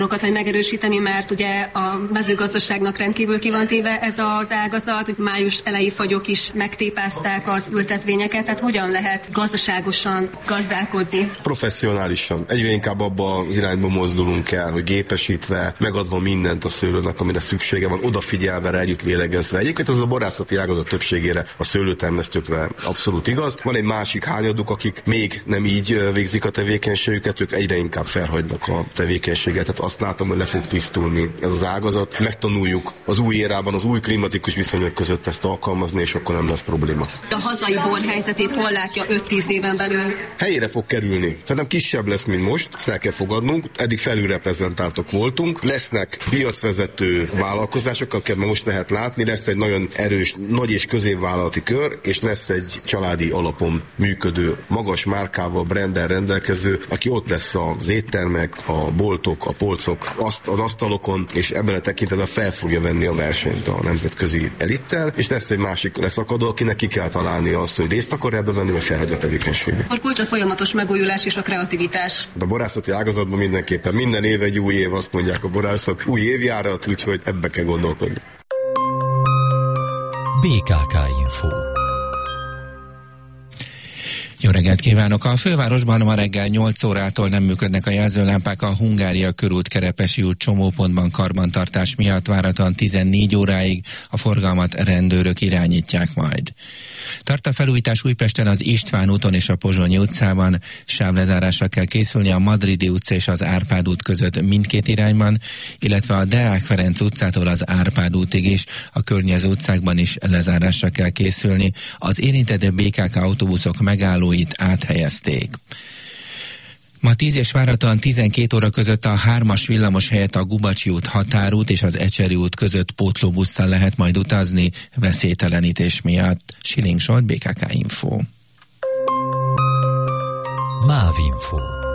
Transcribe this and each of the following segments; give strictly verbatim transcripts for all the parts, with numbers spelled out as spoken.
Hogy megerősíteni, mert ugye a mezőgazdaságnak rendkívül ki van téve ez az ágazat, május elejé fagyok is megtépázták az ültetvényeket, tehát hogyan lehet gazdaságosan gazdálkodni? Professzionálisan. Egyre inkább abba az irányba mozdulunk el, hogy gépesítve, megadva mindent a szőlőnek, amire szüksége van, odafigyelve rá, együtt lélegezve. Egyébként ez a borászati ágazat többségére, a szőlőtermesztőkre abszolút igaz. Van egy másik hányaduk, akik még nem így végzik a tevékenységüket, ők egyre inkább felhagynak a tevékenységet. Tehát azt látom, hogy le fog tisztulni ez az ágazat. Megtanuljuk az új érában, az új klimatikus viszonyok között ezt alkalmazni, és akkor nem lesz probléma. A hazai bor helyzetét hol látja öt-tíz éven belül? Helyére fog kerülni. Szerintem kisebb lesz, mint most, ezt el kell fogadnunk. Eddig felülreprezentáltak voltunk. Lesznek piacvezető vállalkozások, akiket most lehet látni, lesz egy nagyon erős, nagy és középvállalati kör, és lesz egy családi alapon működő, magas márkával, brandel rendelkező, aki ott lesz az éttermek, a boltok, a polcok, azt az asztalokon, és ebben a tekintetben fel fogja venni a versenyt a nemzetközi elittel, és lesz egy másik leszakadó, akinek ki kell találni azt, hogy részt akar ebben venni, vagy felhagyja a tevékenységet. A kulcs a folyamatos megújulás és a kreativitás. A borászati ágazatban mindenképpen minden év egy új év, azt mondják a borászok, új évjárat, úgyhogy ebbe kell gondolkodni. bé ká ká Info. Jó reggelt kívánok! A fővárosban ma reggel nyolc órától nem működnek a jelzőlámpák, a Hungária körút, Kerepesi út csomópontban karbantartás miatt várhatóan tizennégy óráig a forgalmat rendőrök irányítják majd. Tart a felújítás Újpesten az István úton és a Pozsonyi utcában, sávlezárásra kell készülni a Madridi utca és az Árpád út között mindkét irányban, illetve a Deák Ferenc utcától az Árpád útig is, a környező utcákban is lezárásra kell készülni. Az érintett bé ká ká autóbuszok megállóit áthelyezték. Ma tíz és várhatóan tizenkét óra között a hármas villamos helyett a Gubacsi út, Határút és az Ecseri út között pótlóbusszal lehet majd utazni veszélytelenítés miatt. Siling Zsolt, bé ká ká Info. Mávinfo.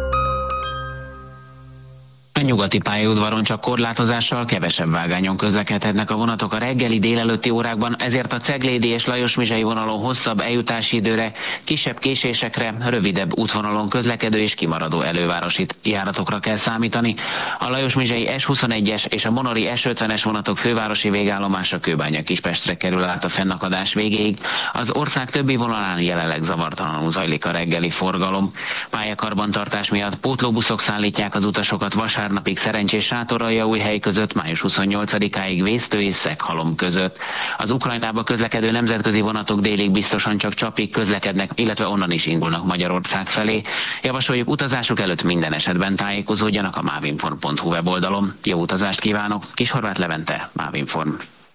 A nyugati pályaudvaron csak korlátozással, kevesebb vágányon közlekedhetnek a vonatok a reggeli délelőtti órákban, ezért a Ceglédi és Lajos-Mizsei vonalon hosszabb eljutási időre, kisebb késésekre, rövidebb útvonalon közlekedő és kimaradó elővárosi járatokra kell számítani. A Lajos-Mizsei es huszonegyes és a Monori es ötvenes vonatok fővárosi végállomása Kőbánya-Kispestre kerül át a fennakadás végéig. Az ország többi vonalán jelenleg zavartalanul zajlik a reggeli forgalom. Pályakarbantartás miatt pótlóbuszok szállítják az utasokat vasárnap napig Szerencsés Sátoraljaújhely között, május huszonnyolcadikáig Vésztő és Szeghalom között. Az Ukrajnába közlekedő nemzetközi vonatok délig biztosan csak Csapig közlekednek, illetve onnan is indulnak Magyarország felé. Javasoljuk, utazásuk előtt minden esetben tájékozódjanak a mávinform pont hu weboldalon. Jó utazást kívánok! Kishorváth Levente, Mávinform.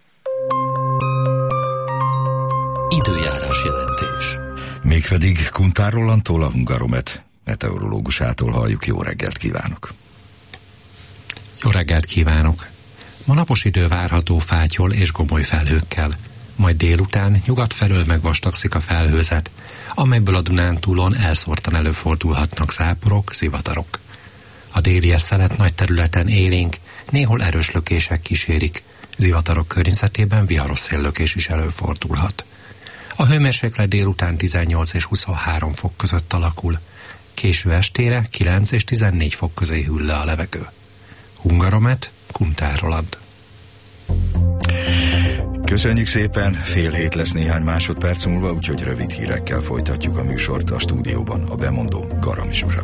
Időjárás jelentés. Mégpedig Kuntár Rolandtól, a Hungaromet meteorológusától halljuk. Jó reggelt kívánok! Jó reggelt kívánok! Ma napos idő várható fátyol és gomoly felhőkkel, majd délután nyugat felől megvastagszik a felhőzet, amelyből a Dunántúlon elszórtan előfordulhatnak záporok, zivatarok. A déli szelet nagy területen élénk, néhol erős lökések kísérik, zivatarok környezetében viharos széllökés is előfordulhat. A hőmérséklet délután tizennyolc és huszonhárom fok között alakul, késő estére kilenc és tizennégy fok közé hűl le a levegő. Hungaromet, Kuntár Roland. Köszönjük szépen, fél hét lesz néhány másodperc múlva, úgyhogy rövid hírekkel folytatjuk a műsort. A stúdióban a bemondó Garami Zsuzsa.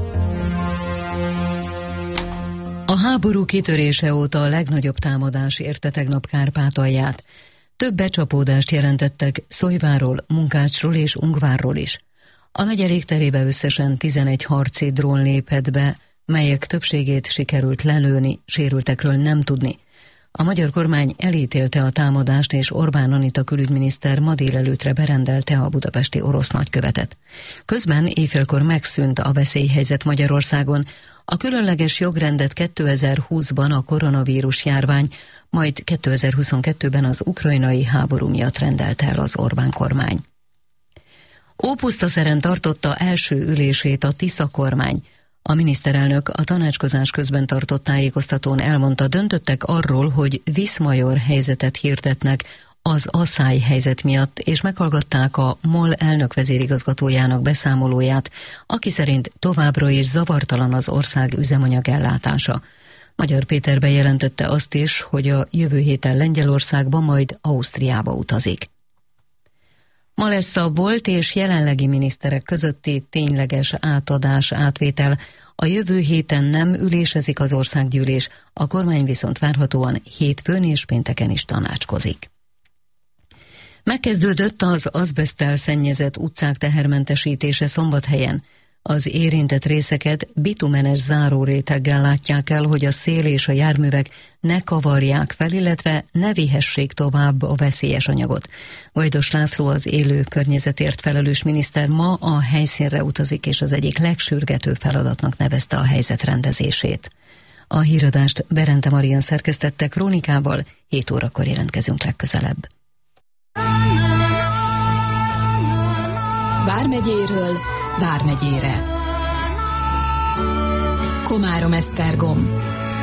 A háború kitörése óta a legnagyobb támadás érte tegnap Kárpátalját. Több becsapódást jelentettek Szolyváról, Munkácsról és Ungvárról is. A megye légterébe összesen tizenegy harci drón lépett be, melyek többségét sikerült lelőni, sérültekről nem tudni. A magyar kormány elítélte a támadást, és Orbán Anita külügyminiszter ma délelőttre berendelte a budapesti orosz nagykövetet. Közben éjfélkor megszűnt a veszélyhelyzet Magyarországon. A különleges jogrendet kétezer-húszban a koronavírus járvány, majd kétezer-huszonkettőben az ukrajnai háború miatt rendelte el az Orbán kormány. Ópusztaszeren tartotta első ülését a Tisza kormány. A miniszterelnök a tanácskozás közben tartott tájékoztatón elmondta, döntöttek arról, hogy viszmajor helyzetet hirdetnek az asszály helyzet miatt, és meghallgatták a MOL elnök vezérigazgatójának beszámolóját, aki szerint továbbra is zavartalan az ország üzemanyag ellátása. Magyar Péter bejelentette azt is, hogy a jövő héten Lengyelországba, majd Ausztriába utazik. Ma lesz a volt és jelenlegi miniszterek közötti tényleges átadás, átvétel. A jövő héten nem ülésezik az országgyűlés, a kormány viszont várhatóan hétfőn és pénteken is tanácskozik. Megkezdődött az azbeszttel szennyezett utcák tehermentesítése Szombathelyen. Az érintett részeket bitumenes záróréteggel látják el, hogy a szél és a járművek ne kavarják fel, illetve ne vihessék tovább a veszélyes anyagot. Vajdos László, az élő környezetért felelős miniszter ma a helyszínre utazik, és az egyik legsürgetőbb feladatnak nevezte a helyzet rendezését. A híradást Berente Marian szerkesztette, krónikával hét órakor jelentkezünk legközelebb. Vármegyéről Vármegyére. Komárom-Esztergom.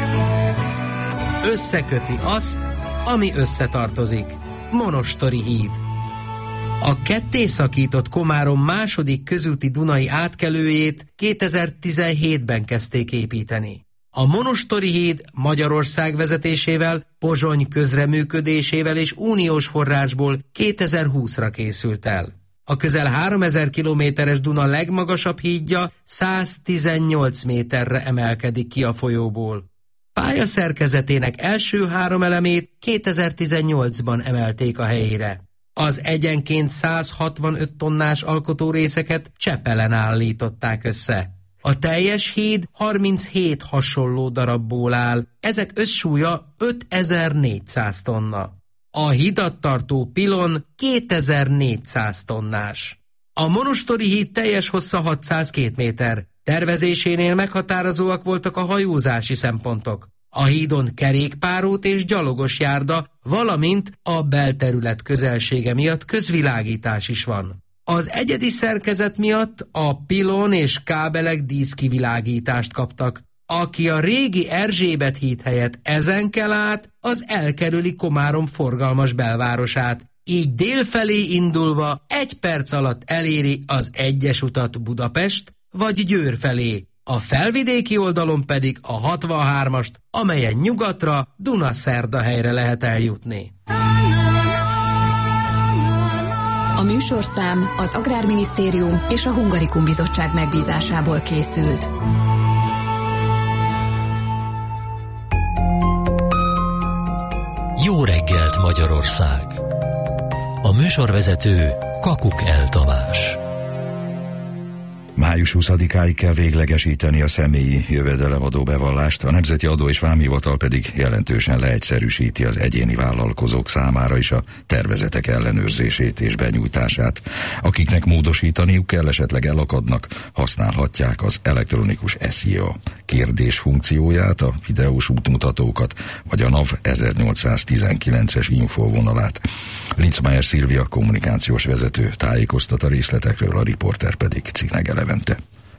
Összeköti azt, ami összetartozik. Monostori híd. A ketté szakított Komárom második közúti Dunai átkelőjét kétezer-tizenhétben kezdték építeni. A Monostori híd Magyarország vezetésével, Pozsony közreműködésével és uniós forrásból kétezer-húszra készült el. A közel háromezer kilométeres Duna legmagasabb hídja száztizennyolc méterre emelkedik ki a folyóból. Pályaszerkezetének első három elemét kétezer-tizennyolcban emelték a helyére. Az egyenként száz hatvanöt tonnás alkotórészeket Csepelen állították össze. A teljes híd harminchét hasonló darabból áll, ezek összsúlya ötezer-négyszáz tonna. A hidat tartó pilon kétezer-négyszáz tonnás. A Monostori híd teljes hossza hatszázkettő méter. Tervezésénél meghatározóak voltak a hajózási szempontok. A hídon kerékpárút és gyalogos járda, valamint a belterület közelsége miatt közvilágítás is van. Az egyedi szerkezet miatt a pilon és kábelek díszkivilágítást kaptak. Aki a régi Erzsébet híd helyett ezen kell át, az elkerüli Komárom forgalmas belvárosát. Így délfelé indulva egy perc alatt eléri az egyes utat Budapest vagy Győr felé, a felvidéki oldalon pedig a hatvanhármast, amelyen nyugatra Dunaszerdahelyre lehet eljutni. A műsorszám az Agrárminisztérium és a Hungarikum Bizottság megbízásából készült. Jó reggelt, Magyarország! A műsorvezető Kakuk El Tamás. május huszadikáig kell véglegesíteni a személyi jövedelemadó bevallást, a Nemzeti Adó és Vámhivatal pedig jelentősen leegyszerűsíti az egyéni vállalkozók számára is a tervezetek ellenőrzését és benyújtását. Akiknek módosítaniuk kell, esetleg elakadnak, használhatják az elektronikus es i á kérdés funkcióját, a videós útmutatókat, vagy a NAV ezernyolcszáztizenkilences infóvonalát. Linzmeier Szilvia kommunikációs vezető tájékoztat a részletekről, a riporter pedig Cinege Levente.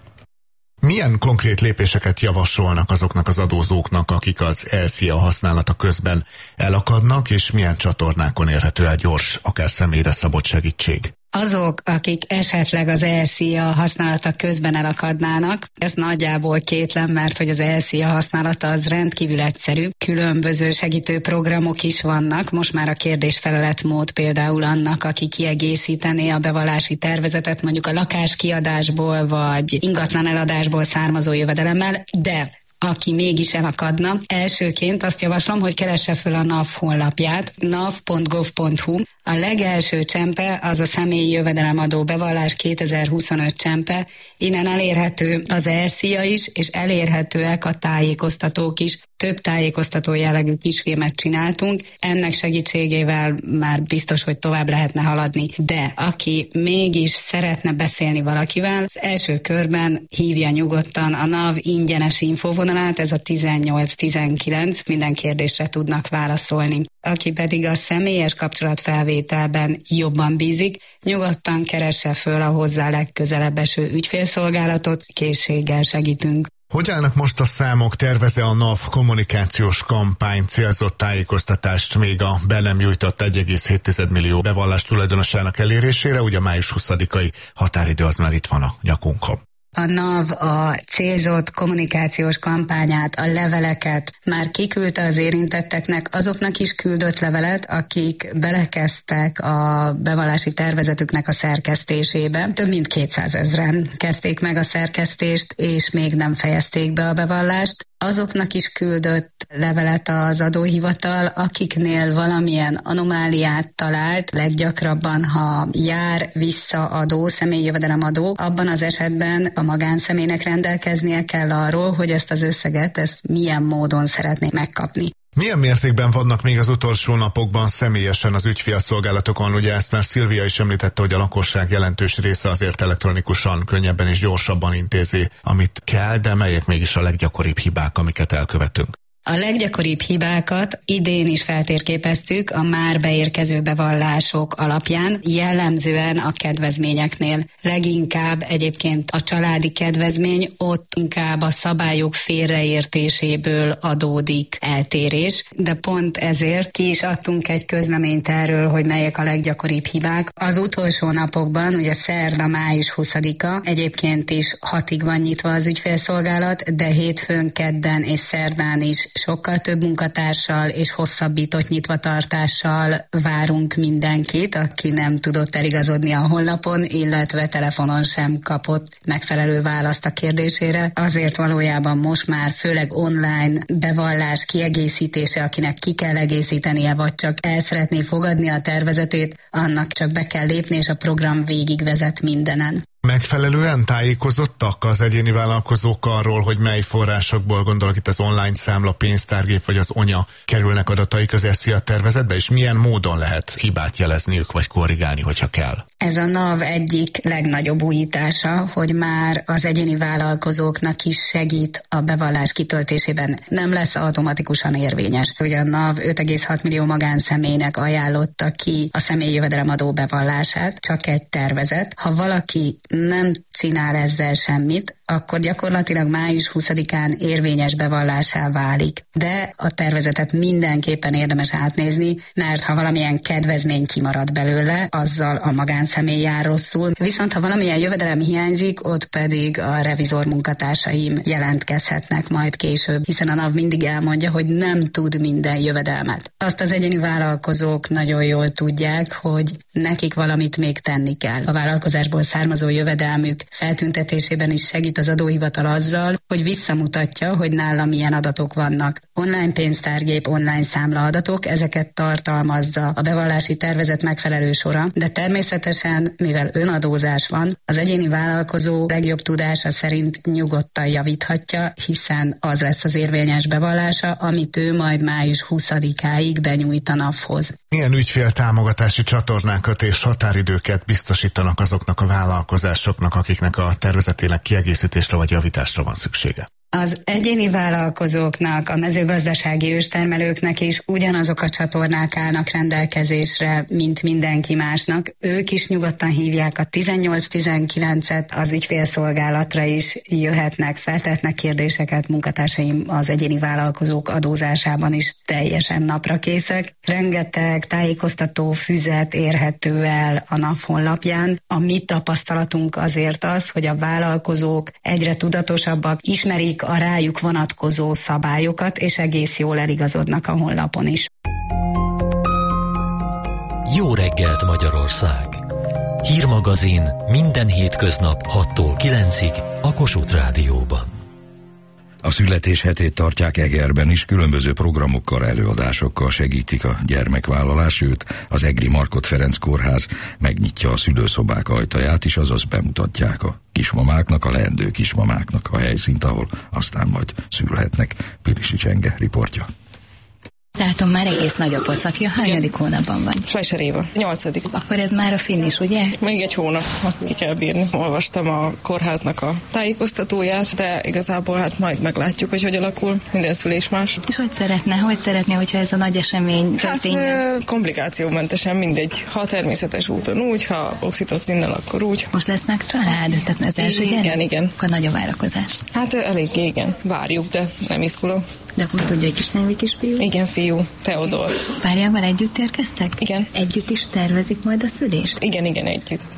Milyen konkrét lépéseket javasolnak azoknak az adózóknak, akik az e es i á használata közben elakadnak, és milyen csatornákon érhető el gyors, akár személyre szabott segítség? Azok, akik esetleg az e es i á használata közben elakadnának, ez nagyjából kétlem, mert hogy az e es i á használata az rendkívül egyszerű. Különböző segítő programok is vannak, most már a kérdés-felelet-mód például annak, aki kiegészítené a bevallási tervezetet, mondjuk a lakáskiadásból vagy ingatlan eladásból származó jövedelemmel, de aki mégis elakadna, elsőként azt javaslom, hogy keresse föl a NAV honlapját, nav pont gov pont hu. A legelső csempe az a személyi jövedelemadó bevallás kétezer-huszonöt csempe, innen elérhető az e es i á is, és elérhetőek a tájékoztatók is. Több tájékoztató jellegű kisfilmet csináltunk, ennek segítségével már biztos, hogy tovább lehetne haladni. De aki mégis szeretne beszélni valakivel, az első körben hívja nyugodtan a NAV ingyenes infóvonalát, ez a tizennyolc tizenkilenc, minden kérdésre tudnak válaszolni. Aki pedig a személyes kapcsolatfelvételben jobban bízik, nyugodtan keresse föl a hozzá legközelebb eső ügyfélszolgálatot, készséggel segítünk. Hogy állnak most a számok? Terveze a NAV kommunikációs kampány célzott tájékoztatást még a be nem nyújtott egy egész hét millió bevallás tulajdonosának elérésére? Ugye a május huszadikai határidő az már itt van a nyakunkon. A NAV a célzott kommunikációs kampányát, a leveleket már kiküldte az érintetteknek, azoknak is küldött levelet, akik belekezdtek a bevallási tervezetüknek a szerkesztésébe. Több mint kétszázezren kezdték meg a szerkesztést, és még nem fejezték be a bevallást. Azoknak is küldött levelet az adóhivatal, akiknél valamilyen anomáliát talált, leggyakrabban, ha jár vissza adó, személyi jövedelemadó, abban az esetben a magánszemélynek rendelkeznie kell arról, hogy ezt az összeget, ezt milyen módon szeretné megkapni. Milyen mértékben vannak még az utolsó napokban személyesen az ügyfélszolgálatokon? Ugye ezt már Szilvia is említette, hogy a lakosság jelentős része azért elektronikusan, könnyebben és gyorsabban intézi, amit kell, de melyek mégis a leggyakoribb hibák, amiket elkövetünk? A leggyakoribb hibákat idén is feltérképeztük a már beérkező bevallások alapján, jellemzően a kedvezményeknél. Leginkább egyébként a családi kedvezmény, ott inkább a szabályok félreértéséből adódik eltérés, de pont ezért ki is adtunk egy közleményt erről, hogy melyek a leggyakoribb hibák. Az utolsó napokban, ugye szerda, május huszadika, egyébként is hatig van nyitva az ügyfélszolgálat, de hétfőn, kedden és szerdán is sokkal több munkatársal és hosszabbított nyitvatartással várunk mindenkit, aki nem tudott eligazodni a honlapon, illetve telefonon sem kapott megfelelő választ a kérdésére. Azért valójában most már főleg online bevallás kiegészítése, akinek ki kell egészítenie, vagy csak el szeretné fogadni a tervezetét, annak csak be kell lépni, és a program végigvezet mindenen. Megfelelően tájékozottak az egyéni vállalkozók arról, hogy mely forrásokból, gondolok itt az online számla, pénztárgép vagy az onya kerülnek adataik az SZIA tervezetbe, és milyen módon lehet hibát jelezniük vagy korrigálni, hogyha kell? Ez a NAV egyik legnagyobb újítása, hogy már az egyéni vállalkozóknak is segít a bevallás kitöltésében. Nem lesz automatikusan érvényes. Ugye a NAV öt egész hat millió magánszemélynek ajánlotta ki a személyi jövedelemadó bevallását, csak egy tervezet. Ha valaki nem csinál ezzel semmit, akkor gyakorlatilag május huszadikán érvényes bevallásá válik. De a tervezetet mindenképpen érdemes átnézni, mert ha valamilyen kedvezmény kimarad belőle, azzal a magánszemély jár rosszul. Viszont ha valamilyen jövedelem hiányzik, ott pedig a revizor munkatársaim jelentkezhetnek majd később, hiszen a NAV mindig elmondja, hogy nem tud minden jövedelmet. Azt az egyéni vállalkozók nagyon jól tudják, hogy nekik valamit még tenni kell. A vállalkozásból származó jövedelmük feltüntetésében is segít az adóhivatal azzal, hogy visszamutatja, hogy nála milyen adatok vannak. Online pénztárgép, online számla adatok, ezeket tartalmazza a bevallási tervezet megfelelő sora, de természetesen, mivel önadózás van, az egyéni vállalkozó legjobb tudása szerint nyugodtan javíthatja, hiszen az lesz az érvényes bevallása, amit ő majd május huszadikáig benyújt a NAV-hoz. Milyen ügyféltámogatási csatornákat és határidőket biztosítanak azoknak a vállalkozásoknak, akiknek a tervezetének kiegészítésre vagy javításra van szüksége? Az egyéni vállalkozóknak, a mezőgazdasági őstermelőknek is ugyanazok a csatornák állnak rendelkezésre, mint mindenki másnak. Ők is nyugodtan hívják a tizennyolc tizenkilencet, az ügyfélszolgálatra is jöhetnek, feltetnek kérdéseket, munkatársaim az egyéni vállalkozók adózásában is teljesen naprakészek. Rengeteg tájékoztató füzet érhető el a NAV honlapján. A mi tapasztalatunk azért az, hogy a vállalkozók egyre tudatosabbak, ismerik a rájuk vonatkozó szabályokat, és egész jól eligazodnak a honlapon is. Jó reggelt, Magyarország! Hírmagazin minden hétköznap hattól kilencig a Kossuth Rádióban. A születés hetét tartják Egerben is, különböző programokkal, előadásokkal segítik a gyermekvállalás, sőt, az Egri Markhot Ferenc Kórház megnyitja a szülőszobák ajtaját is, azaz bemutatják a kismamáknak, a leendő kismamáknak a helyszínt, ahol aztán majd szülhetnek. Pilisi Csenge riportja. Látom, már egész nagy a pocakja. Hányadik hónapban van? Fleischer Éva, nyolcadik. Akkor ez már a finish, ugye? Még egy hónap, azt ki kell bírni. Olvastam a kórháznak a tájékoztatóját, de igazából hát majd meglátjuk, hogy hogy alakul. Minden szülés más. És hogy szeretne? Hogy szeretné, hogyha ez a nagy esemény történjen? Hát komplikációmentesen mindegy. Ha természetes úton úgy, ha oxitocinnal, akkor úgy. Most lesznek család? Tehát az első gyerek? Igen, igen. Akkor nagy a várakozás. Hát elég igen. Várjuk, de nem izgulom. De akkor tudja, hogy kislány, kisfiú? Igen, fiú. Teodor. Párjával együtt érkeztek? Igen. Együtt is tervezik majd a szülést? Igen, igen, együtt.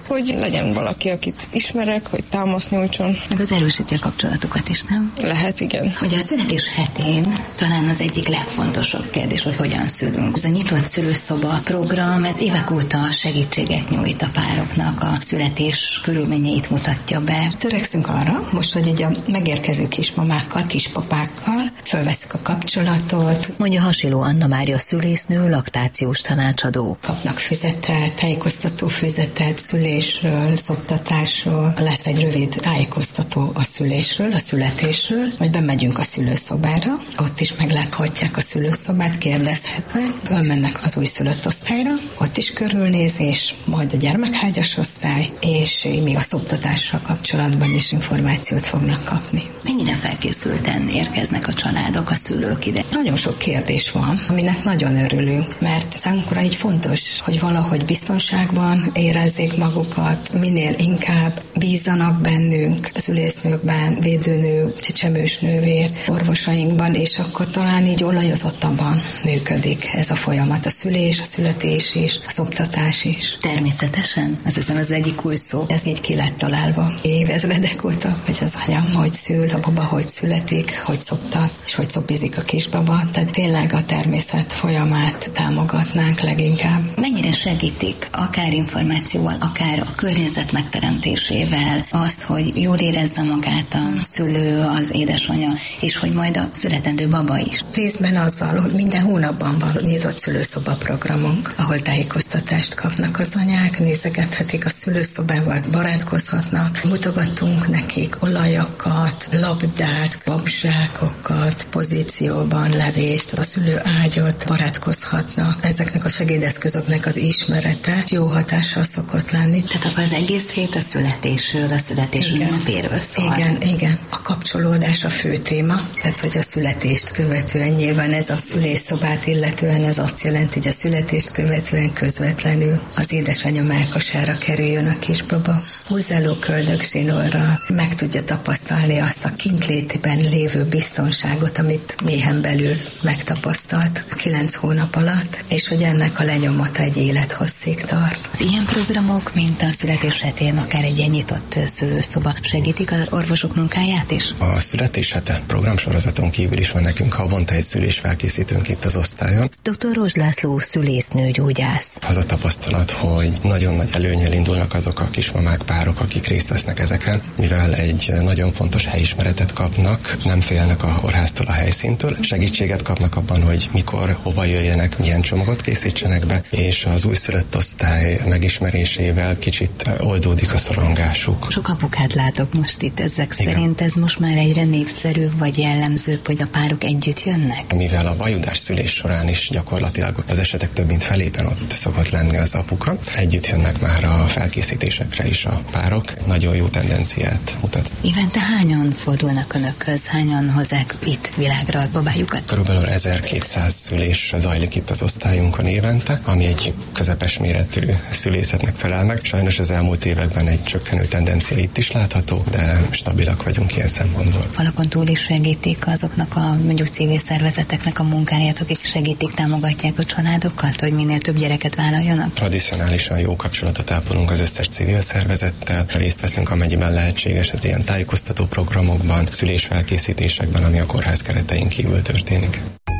hogy legyen valaki, akit ismerek, hogy támaszt nyújtson. Meg az erősíti a kapcsolatokat is, nem? Lehet, igen. Ugye a születés hetén talán az egyik legfontosabb kérdés, hogy hogyan szülünk. Ez a nyitott szülőszoba program, ez évek óta segítséget nyújt a pároknak, a születés körülményeit mutatja be. Törekszünk arra, most, hogy egy a megérkező kismamákkal, kispapákkal fölveszük a kapcsolatot. Mondja Hasiló Anna Mária szülésznő, laktációs tanácsadó. Kapnak füzetet, tájékoztató füzetet szülésről, szoptatásról. Lesz egy rövid tájékoztató a szülésről, a születésről, majd bemegyünk a szülőszobára, ott is megláthatják a szülőszobát, kérdezhetnek, fölmennek az újszülött osztályra, ott is körülnézés, majd a gyermekhágyas osztály, és még a szoptatással kapcsolatban is információt fognak kapni. Mennyire felkészülten érkeznek a családok, a szülők ide? Nagyon sok kérdés van, aminek nagyon örülünk, mert számunkra így fontos, hogy valahogy biztonságban érezzék magukat, minél inkább bízzanak bennünk, a szülésznőkben, védőnő, csecsemős nővér, orvosainkban, és akkor talán így olajozottabban működik ez a folyamat, a szülés, a születés is, a szoptatás is. Természetesen? Ez hiszem az egyik új szó. Ez így ki lett találva évezredek óta, hogy az anya hogy szül, a baba hogy születik, hogy szoptat, és hogy szopizik a kisbaba. Tehát tényleg a természet folyamát támogatnánk leginkább. Mennyire segítik, akár információval, akár a környezet megteremtésével azt, hogy jól érezze magát a szülő, az édesanyja, és hogy majd a születendő baba is? Részben azzal, hogy minden hónapban van nyitott szülőszoba programunk, ahol tájékoztatást kapnak az anyák, nézegethetik a szülőszobával, barátkozhatnak, mutogatunk nekik olajakat, labdát, babzsákokat, pozícióban levést, a szülőágyat, barátkozhatnak. Ezeknek a segédeszközöknek az ismerete jó hatással szokott lenni. Tehát akkor az egész hét a születésről, a születés ünnepéről szól. Igen, igen. A kapcsolódás a fő téma, tehát hogy a születést követően nyilván ez a szülésszobát illetően ez azt jelenti, hogy a születést követően közvetlenül az édesanyja mellkasára kerüljön a kisbaba. Húzáló köldögzsinórra meg tudja tapasztalni azt a kintlétében lévő biztonságot, amit méhen belül megtapasztalt a kilenc hónap alatt, és hogy ennek a lenyomata egy élethosszig tart. Az ilyen programok, mint a születés hetén, akár egy ilyen nyitott szülőszoba segítik az orvosok munkáját is? A születés hete programsorozaton kívül is van nekünk havonta egy szülés felkészítőnk itt az osztályon. doktor Rozs László szülésznő gyógyász. Az a tapasztalat, hogy nagyon nagy előnnyel indulnak azok a kismamák, párok, akik részt vesznek ezeken, mivel egy nagyon fontos helyismeretet kapnak, nem félnek a kórháztól, a helyszíntől, segítséget kapnak abban, hogy mikor, hova jöjjenek, milyen csomagot készítsenek be, és az újszülött osztály megismerésével kicsit oldódik a szorongásuk. Sok apukát látok most itt, ezek Igen. szerint ez most már egyre népszerű, vagy jellemzőbb, hogy a párok együtt jönnek? Mivel a vajudás szülés során is gyakorlatilag az esetek több mint felében ott szokott lenni az apuka, együtt jönnek már a felkészítésekre is a párok, nagyon jó tendenciát mutat. Évente hányan fordulnak önökhöz, hányan hozzák itt világra a babájukat? Körülbelül ezerkétszáz szülés zajlik itt az osztályunkon évente, ami egy közepes méretű szülészetnek felel meg. Sajnos az elmúlt években egy csökkenő tendencia itt is látható, de stabilak vagyunk ilyen szempontból. Falakon túl is segítik azoknak a mondjuk civil szervezeteknek a munkáját, akik segítik, támogatják a családokat, hogy minél több gyereket vállaljanak? Tradicionálisan jó kapcsolatot ápolunk az összes civil szervezettel, részt veszünk amennyiben lehetséges az ilyen tájékoztató programokban, szülésfelkészítésekben, ami a kórház keretein kívül történik.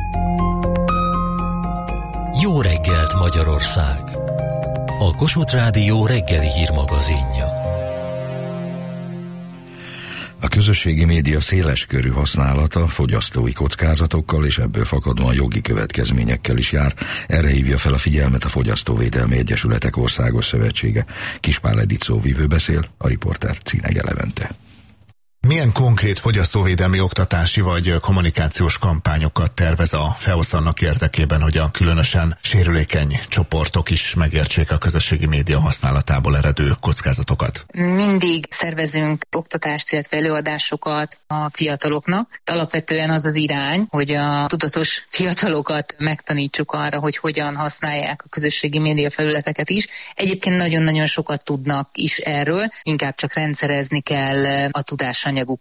Jó reggelt Magyarország! A Kossuth Rádió reggeli hírmagazinja. A közösségi média széleskörű használata fogyasztói kockázatokkal és ebből fakadóan jogi következményekkel is jár. Erre hívja fel a figyelmet a Fogyasztóvédelmi Egyesületek Országos Szövetsége. Kispál Edith szóvivő beszél, a riporter Cínege Levente. Milyen konkrét fogyasztóvédelmi oktatási vagy kommunikációs kampányokat tervez a FEOSZ annak érdekében, hogy a különösen sérülékeny csoportok is megértsék a közösségi média használatából eredő kockázatokat? Mindig szervezünk oktatást, illetve előadásokat a fiataloknak. Alapvetően az az irány, hogy a tudatos fiatalokat megtanítsuk arra, hogy hogyan használják a közösségi média felületeket is. Egyébként nagyon-nagyon sokat tudnak is erről, inkább csak rendszerezni kell a tudásanyagukat.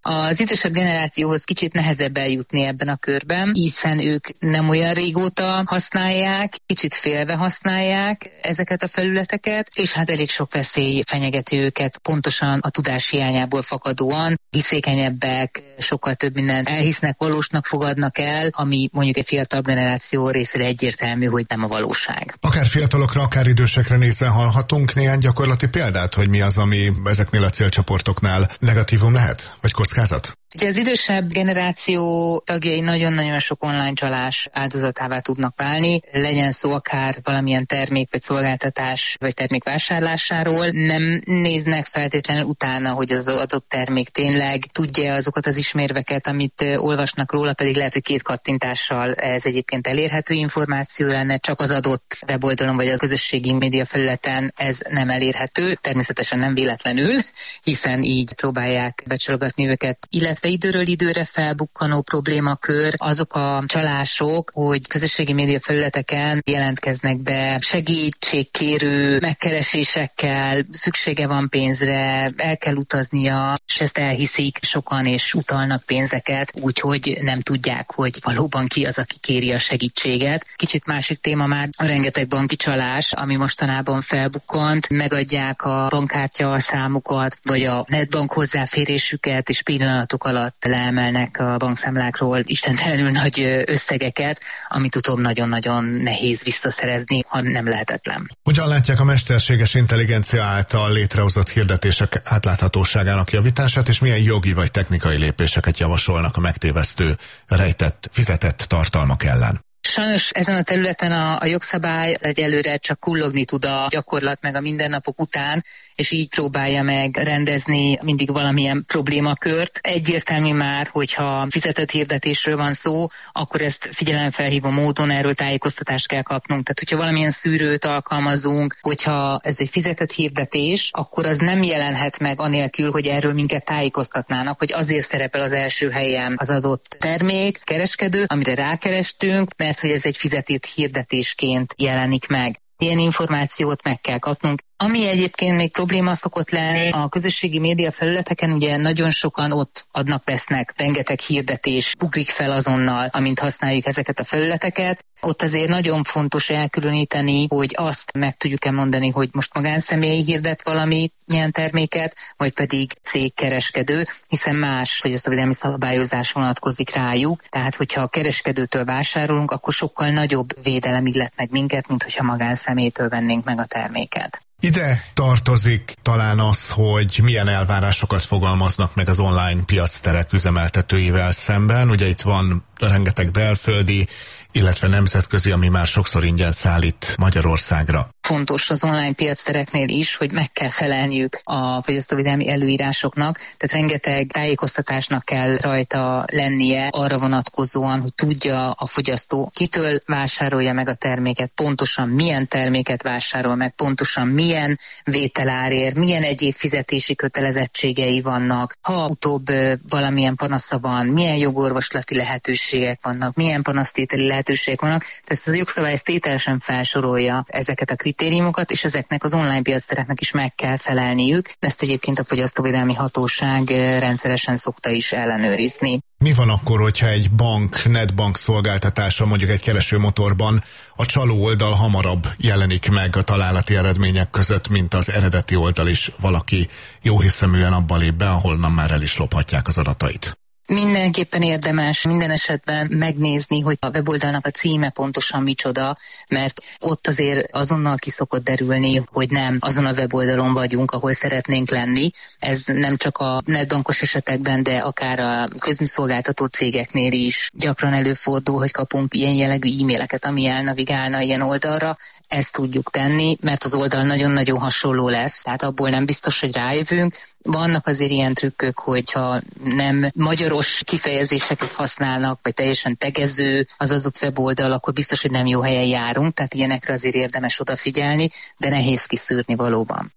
Az idősebb generációhoz kicsit nehezebb eljutni ebben a körben, hiszen ők nem olyan régóta használják, kicsit félve használják ezeket a felületeket, és hát elég sok veszély fenyegeti őket, pontosan a tudás hiányából fakadóan, hiszékenyebbek, sokkal több mindent elhisznek, valósnak fogadnak el, ami mondjuk egy fiatal generáció részére egyértelmű, hogy nem a valóság. Akár fiatalokra, akár idősekre nézve hallhatunk néhány gyakorlati példát, hogy mi az, ami ezeknél a célcsoportoknál negatívum lehet, vagy kockázat? Ugye az idősebb generáció tagjai nagyon-nagyon sok online csalás áldozatává tudnak válni, legyen szó akár valamilyen termék vagy szolgáltatás vagy termék vásárlásáról, nem néznek feltétlenül utána, hogy az adott termék tényleg tudja azokat az ismérveket, amit olvasnak róla, pedig lehet, hogy két kattintással ez egyébként elérhető információ lenne, csak az adott weboldalon vagy az közösségi média felületen ez nem elérhető, természetesen nem véletlenül, hiszen így próbálják becsalogatni őket, illetve időről időre felbukkanó problémakör azok a csalások, hogy közösségi média felületeken jelentkeznek be segítségkérő megkeresésekkel, szüksége van pénzre, el kell utaznia, és ezt elhiszik sokan, és utalnak pénzeket, úgyhogy nem tudják, hogy valóban ki az, aki kéri a segítséget. Kicsit másik téma már a rengeteg banki csalás, ami mostanában felbukkant, megadják a bankkártya számukat, vagy a netbank hozzáférésüket, és pillanatok alatt leemelnek a bankszámlákról istentelenül nagy összegeket, amit utóbb nagyon-nagyon nehéz visszaszerezni, ha nem lehetetlen. Hogyan látják a mesterséges intelligencia által létrehozott hirdetések átláthatóságának javítását, és milyen jogi vagy technikai lépéseket javasolnak a megtévesztő, rejtett, fizetett tartalmak ellen? Sajnos ezen a területen a, a jogszabály egyelőre csak kullogni tud a gyakorlat meg a mindennapok után, és így próbálja meg rendezni mindig valamilyen problémakört. Egyértelmű már, hogyha fizetett hirdetésről van szó, akkor ezt figyelemfelhívó módon erről tájékoztatást kell kapnunk. Tehát, hogyha valamilyen szűrőt alkalmazunk, hogyha ez egy fizetett hirdetés, akkor az nem jelenhet meg anélkül, hogy erről minket tájékoztatnának, hogy azért szerepel az első helyen az adott termék, kereskedő, amire rákerestünk, mert hogy ez egy fizetett hirdetésként jelenik meg. Ilyen információt meg kell kapnunk. Ami egyébként még probléma szokott lenni, a közösségi média felületeken ugye nagyon sokan ott adnak-vesznek, rengeteg hirdetés ugrik fel azonnal, amint használjuk ezeket a felületeket. Ott azért nagyon fontos elkülöníteni, hogy azt meg tudjuk-e mondani, hogy most magánszemély hirdet valami ilyen terméket, vagy pedig cégkereskedő, hiszen más fogyasztóvédelmi szabályozás vonatkozik rájuk. Tehát, hogyha a kereskedőtől vásárolunk, akkor sokkal nagyobb védelem illet meg minket, mint hogyha magánszemélytől vennénk meg a terméket. Ide tartozik talán az, hogy milyen elvárásokat fogalmaznak meg az online piacterek üzemeltetőivel szemben. Ugye itt van rengeteg belföldi, illetve nemzetközi, ami már sokszor ingyen szállít Magyarországra. Fontos az online piactereknél is, hogy meg kell felelniük a fogyasztóvédelmi előírásoknak, tehát rengeteg tájékoztatásnak kell rajta lennie arra vonatkozóan, hogy tudja a fogyasztó, kitől vásárolja meg a terméket, pontosan milyen terméket vásárol meg, pontosan milyen vételárért, milyen egyéb fizetési kötelezettségei vannak, ha utóbb valamilyen panasza van, milyen jogorvoslati lehetőségek vannak, milyen panasztételi lehetőségek vannak, tehát ezt az jogszabály ezt tételesen felsorolja ezeket a kritériumokat, és ezeknek az online piactereknek is meg kell felelniük. Ezt egyébként a Fogyasztóvédelmi Hatóság rendszeresen szokta is ellenőrizni. Mi van akkor, hogyha egy bank, netbank szolgáltatása mondjuk egy keresőmotorban a csaló oldal hamarabb jelenik meg a találati eredmények között, mint az eredeti oldal is, valaki jóhiszeműen abba lép be, ahonnan már el is lophatják az adatait? Mindenképpen érdemes minden esetben megnézni, hogy a weboldalnak a címe pontosan micsoda, mert ott azért azonnal ki szokott derülni, hogy nem azon a weboldalon vagyunk, ahol szeretnénk lenni. Ez nem csak a netbankos esetekben, de akár a közműszolgáltató cégeknél is gyakran előfordul, hogy kapunk ilyen jellegű e-maileket, ami elnavigálna ilyen oldalra. Ezt tudjuk tenni, mert az oldal nagyon-nagyon hasonló lesz, tehát abból nem biztos, hogy rájövünk. Vannak azért ilyen trükkök, hogyha nem magyaros kifejezéseket használnak, vagy teljesen tegező az adott weboldal, akkor biztos, hogy nem jó helyen járunk, tehát ilyenekre azért érdemes odafigyelni, de nehéz kiszűrni valóban.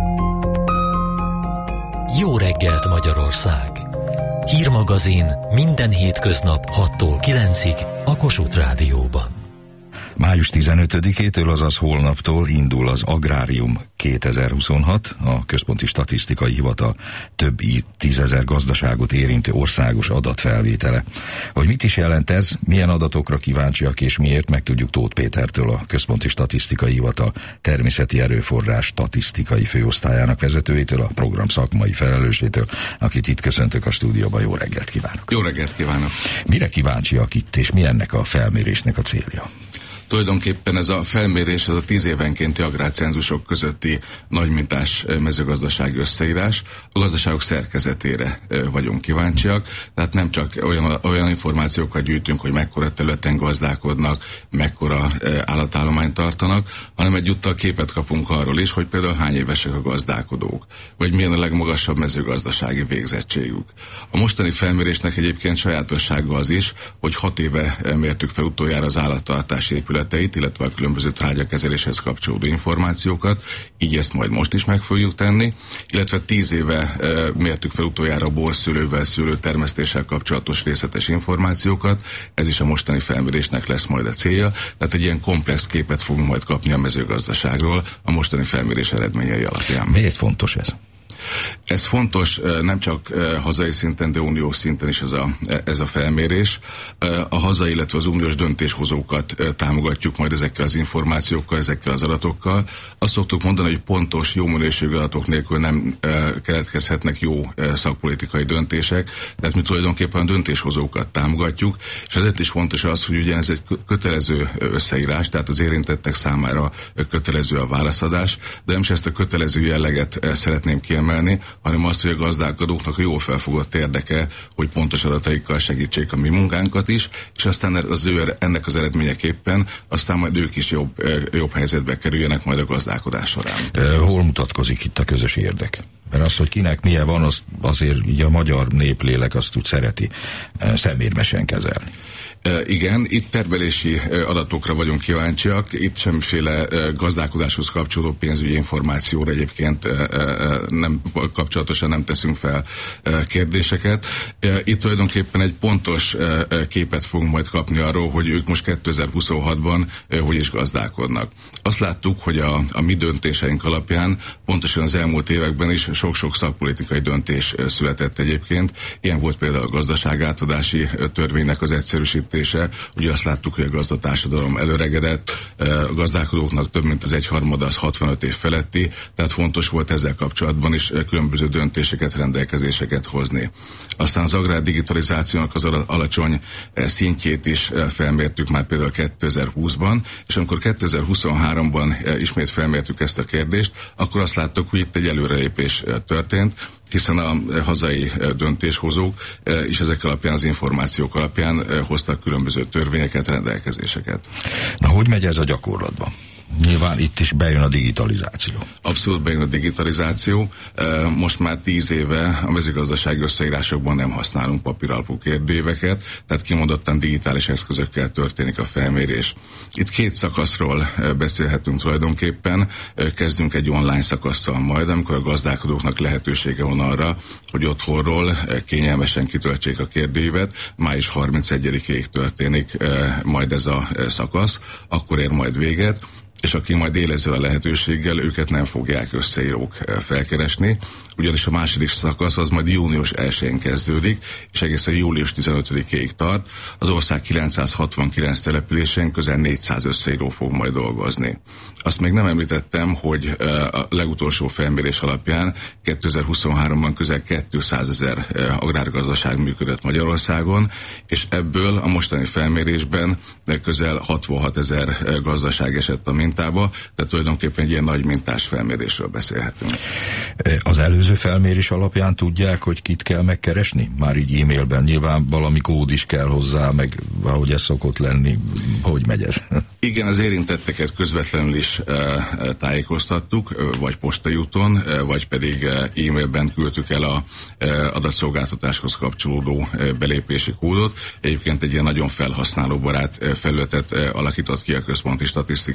Jó reggelt Magyarország! Hírmagazin minden hétköznap hattól kilencig a Kossuth Rádióban. május tizenötödikétől, azaz holnaptól indul az Agrárium kétezer-huszonhat, a Központi Statisztikai Hivatal több tízezer gazdaságot érintő országos adatfelvétele. Hogy mit is jelent ez, milyen adatokra kíváncsiak és miért, megtudjuk Tóth Pétertől, a Központi Statisztikai Hivatal természeti erőforrás statisztikai főosztályának vezetőjétől, a program szakmai felelősétől, akit itt köszöntök a stúdióban. Jó reggelt kívánok! Jó reggelt kívánok! Mire kíváncsiak itt, és mi ennek a felmérésnek a célja? Tulajdonképpen ez a felmérés, ez a tíz évenkénti agrárcenzusok közötti nagymintás mezőgazdasági összeírás. A gazdaságok szerkezetére vagyunk kíváncsiak, tehát nem csak olyan, olyan információkat gyűjtünk, hogy mekkora területen gazdálkodnak, mekkora állatállományt tartanak, hanem egyúttal képet kapunk arról is, hogy például hány évesek a gazdálkodók, vagy milyen a legmagasabb mezőgazdasági végzettségük. A mostani felmérésnek egyébként sajátossága az is, hogy hat éve mértük fel utoljára az állattartási épület, illetve a különböző trágyakezeléshez kapcsolódó információkat, így ezt majd most is meg fogjuk tenni, illetve tíz éve e, mértük fel utoljára a borszülővel, szőlőtermesztéssel kapcsolatos részletes információkat, ez is a mostani felmérésnek lesz majd a célja, tehát egy ilyen komplex képet fogunk majd kapni a mezőgazdaságról a mostani felmérés eredményei alapján. Miért fontos ez? Ez fontos nem csak hazai szinten, de uniós szinten is ez a, ez a felmérés. A hazai, illetve az uniós döntéshozókat támogatjuk majd ezekkel az információkkal, ezekkel az adatokkal. Azt szoktuk mondani, hogy pontos, jó minőségű adatok nélkül nem keletkezhetnek jó szakpolitikai döntések, tehát mi tulajdonképpen a döntéshozókat támogatjuk, és ezért is fontos az, hogy ugye ez egy kötelező összeírás, tehát az érintettek számára kötelező a válaszadás, de nem is ezt a kötelező jelleget szeretném kiemelni, hanem azt, hogy a gazdálkodóknak a jól felfogott érdeke, hogy pontos adataikkal segítsék a mi munkánkat is, és aztán az ő, ennek az eredményeképpen aztán majd ők is jobb, jobb helyzetbe kerüljenek majd a gazdálkodás során. Hol mutatkozik itt a közös érdek? Mert az, hogy kinek milyen van, az azért így a magyar néplélek azt úgy szereti szemérmesen kezelni. E, igen, itt termelési adatokra vagyunk kíváncsiak, itt semmiféle gazdálkodáshoz kapcsolódó pénzügyi információra egyébként nem, kapcsolatosan nem teszünk fel kérdéseket. Itt tulajdonképpen egy pontos képet fogunk majd kapni arról, hogy ők most kétezer-huszonhatban hogy is gazdálkodnak. Azt láttuk, hogy a, a mi döntéseink alapján pontosan az elmúlt években is sok-sok szakpolitikai döntés született egyébként. Ilyen volt például a gazdaságátadási törvénynek az egyszerűsítése. Ugye azt láttuk, hogy a gazdatársadalom előregedett, a gazdálkodóknak több mint az egyharmada az hatvanöt év feletti, tehát fontos volt ezzel kapcsolatban is különböző döntéseket, rendelkezéseket hozni. Aztán az agrárdigitalizációnak az alacsony szintjét is felmértük már például kétezer-húszban, és amikor kétezer-huszonháromban ismét felmértük ezt a kérdést, akkor azt láttuk, hogy itt egy előrelépés történt, hiszen a hazai döntéshozók is ezek alapján, az információk alapján hoztak különböző törvényeket, rendelkezéseket. Na, hogy megy ez a gyakorlatban? Nyilván itt is bejön a digitalizáció. Abszolút bejön a digitalizáció. Most már tíz éve a mezőgazdasági összeírásokban nem használunk papíralapú kérdőíveket, tehát kimondottan digitális eszközökkel történik a felmérés. Itt két szakaszról beszélhetünk tulajdonképpen. Kezdünk egy online szakasszal majd, amikor a gazdálkodóknak lehetősége van arra, hogy otthonról kényelmesen kitöltsék a kérdőívet. május harmincegyedikéig történik majd ez a szakasz, akkor ér majd véget, és aki majd él ezzel a lehetőséggel, őket nem fogják összeírók felkeresni, ugyanis a második szakasz az majd június elsején kezdődik, és egészen július tizenötödikéig tart. Az ország kilencszázhatvankilenc településén közel négyszáz összeíró fog majd dolgozni. Azt még nem említettem, hogy a legutolsó felmérés alapján kétezer-huszonháromban közel kétszázezer agrárgazdaság működött Magyarországon, és ebből a mostani felmérésben közel hatvanhatezer gazdaság esett a mintába, tehát tulajdonképpen egy ilyen nagy mintás felmérésről beszélhetünk. Az előző felmérés alapján tudják, hogy kit kell megkeresni? Már így e-mailben nyilván valami kód is kell hozzá, meg ahogy ez szokott lenni, hogy megy ez? Igen, az érintetteket közvetlenül is e, tájékoztattuk, vagy postai úton, e, vagy pedig e-mailben küldtük el a e, adatszolgáltatáshoz kapcsolódó e, belépési kódot. Egyébként egy ilyen nagyon felhasználóbarát felületet e, alakított ki a Központi Statisztikai Hivatal,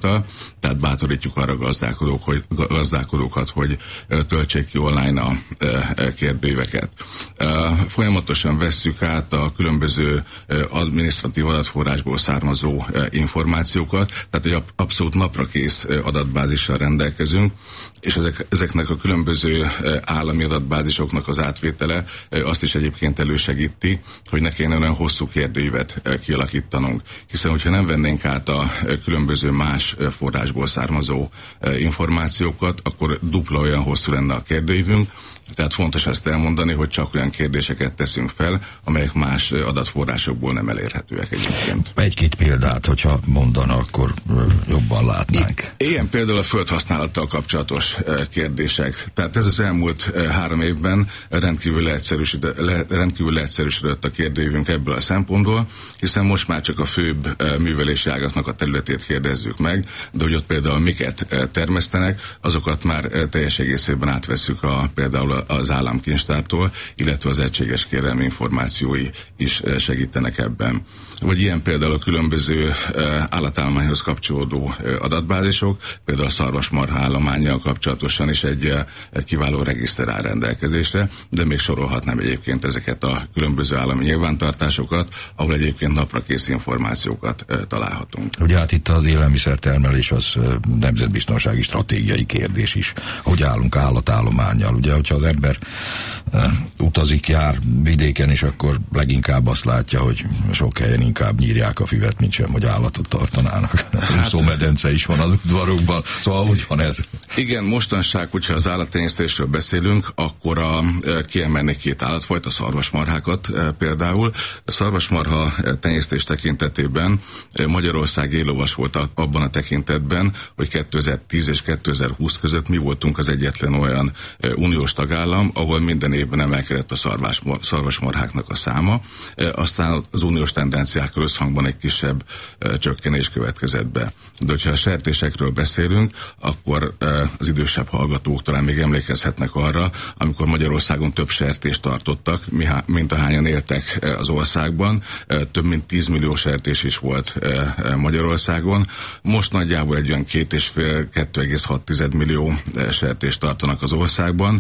által, tehát bátorítjuk arra gazdálkodók, hogy, gazdálkodókat, hogy töltsék ki online a kérdőíveket. Folyamatosan vesszük át a különböző adminisztratív adatforrásból származó információkat, tehát egy abszolút naprakész adatbázissal rendelkezünk, és ezek, ezeknek a különböző állami adatbázisoknak az átvétele azt is egyébként elősegíti, hogy ne kéne olyan hosszú kérdőívet kialakítanunk. Hiszen, hogyha nem vennénk át a különböző más forrásból származó információkat, akkor dupla olyan hosszú lenne a kérdőívünk. Tehát fontos ezt elmondani, hogy csak olyan kérdéseket teszünk fel, amelyek más adatforrásokból nem elérhetőek egyébként. Egy-két példát, hogyha mondana, akkor jobban látnánk. Ilyen például a földhasználattal kapcsolatos kérdések. Tehát ez az elmúlt három évben rendkívül leegyszerűsödött, rendkívül leegyszerűsödött a kérdőívünk ebből a szempontból, hiszen most már csak a főbb művelési ágaknak a területét kérdezzük meg, de hogy ott például miket termesztenek, azokat már teljes egészében átvesszük a, például az államkincstártól, illetve az egységes kérelmi információi is segítenek ebben. Vagy ilyen például a különböző állatállományhoz kapcsolódó adatbázisok, például a szarvasmarha állománnyal kapcsolatosan is egy, egy kiváló regiszter áll rendelkezésre, de még sorolhatnám egyébként ezeket a különböző állami nyilvántartásokat, ahol egyébként naprakész információkat találhatunk. Ugye hát itt az élelmiszertermelés az nemzetbiztonsági stratégiai kérdés is. Hogy állunk állatállománnyal? Ugye, hogyha az ember uh, utazik, jár vidéken, és akkor leginkább azt látja, hogy sok helyen inkább nyírják a füvet, mint sem, hogy állatot tartanának. Hát, úszómedence is van az udvarokban, szóval úgy van ez. Igen, mostanság, hogyha az állattenyésztésről beszélünk, akkor a, kiemelnék két állatfajta, szarvasmarhákat például. A szarvasmarha tenyésztés tekintetében Magyarország élovas volt abban a tekintetben, hogy kétezer-tíz és kétezer-húsz között mi voltunk az egyetlen olyan uniós tagállam, ahol minden évben emelkedett a szarvasmarháknak a száma. Aztán az uniós tendenciákkal összhangban egy kisebb csökkenés következett be. De hogyha a sertésekről beszélünk, akkor az idősebb hallgatók talán még emlékezhetnek arra, amikor Magyarországon több sertést tartottak, mint ahányan éltek az országban. Több mint tíz millió sertés is volt Magyarországon. Most nagyjából egy olyan két és fél, kettő egész hat millió sertést tartanak az országban.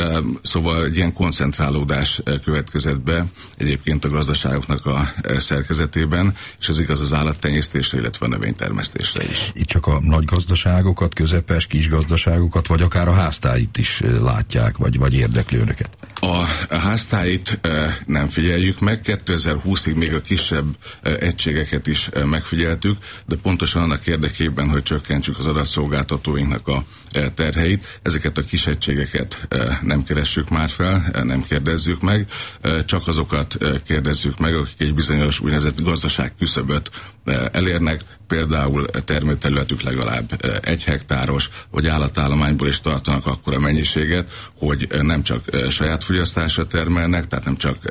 Szóval egy ilyen koncentrálódás következett be egyébként a gazdaságoknak a szerkezetében, és ez igaz az állattenyésztésre, illetve a növénytermesztésre is. Itt csak a nagy gazdaságokat, közepes, kis gazdaságokat, vagy akár a háztáit is látják, vagy, vagy érdekli önöket? A, a háztáit e, nem figyeljük meg, kétezer-húszig még a kisebb e, egységeket is e, megfigyeltük, de pontosan annak érdekében, hogy csökkentsük az adatszolgáltatóinknak a e, terheit, ezeket a kis egységeket e, nem keressük már fel, e, nem kérdezzük meg, e, csak azokat e, kérdezzük meg, akik egy bizonyos úgynevezett gazdaságküszöböt e, elérnek, például termőterületük legalább egy hektáros, vagy állatállományból is tartanak akkora mennyiséget, hogy nem csak saját fogyasztásra termelnek, tehát nem csak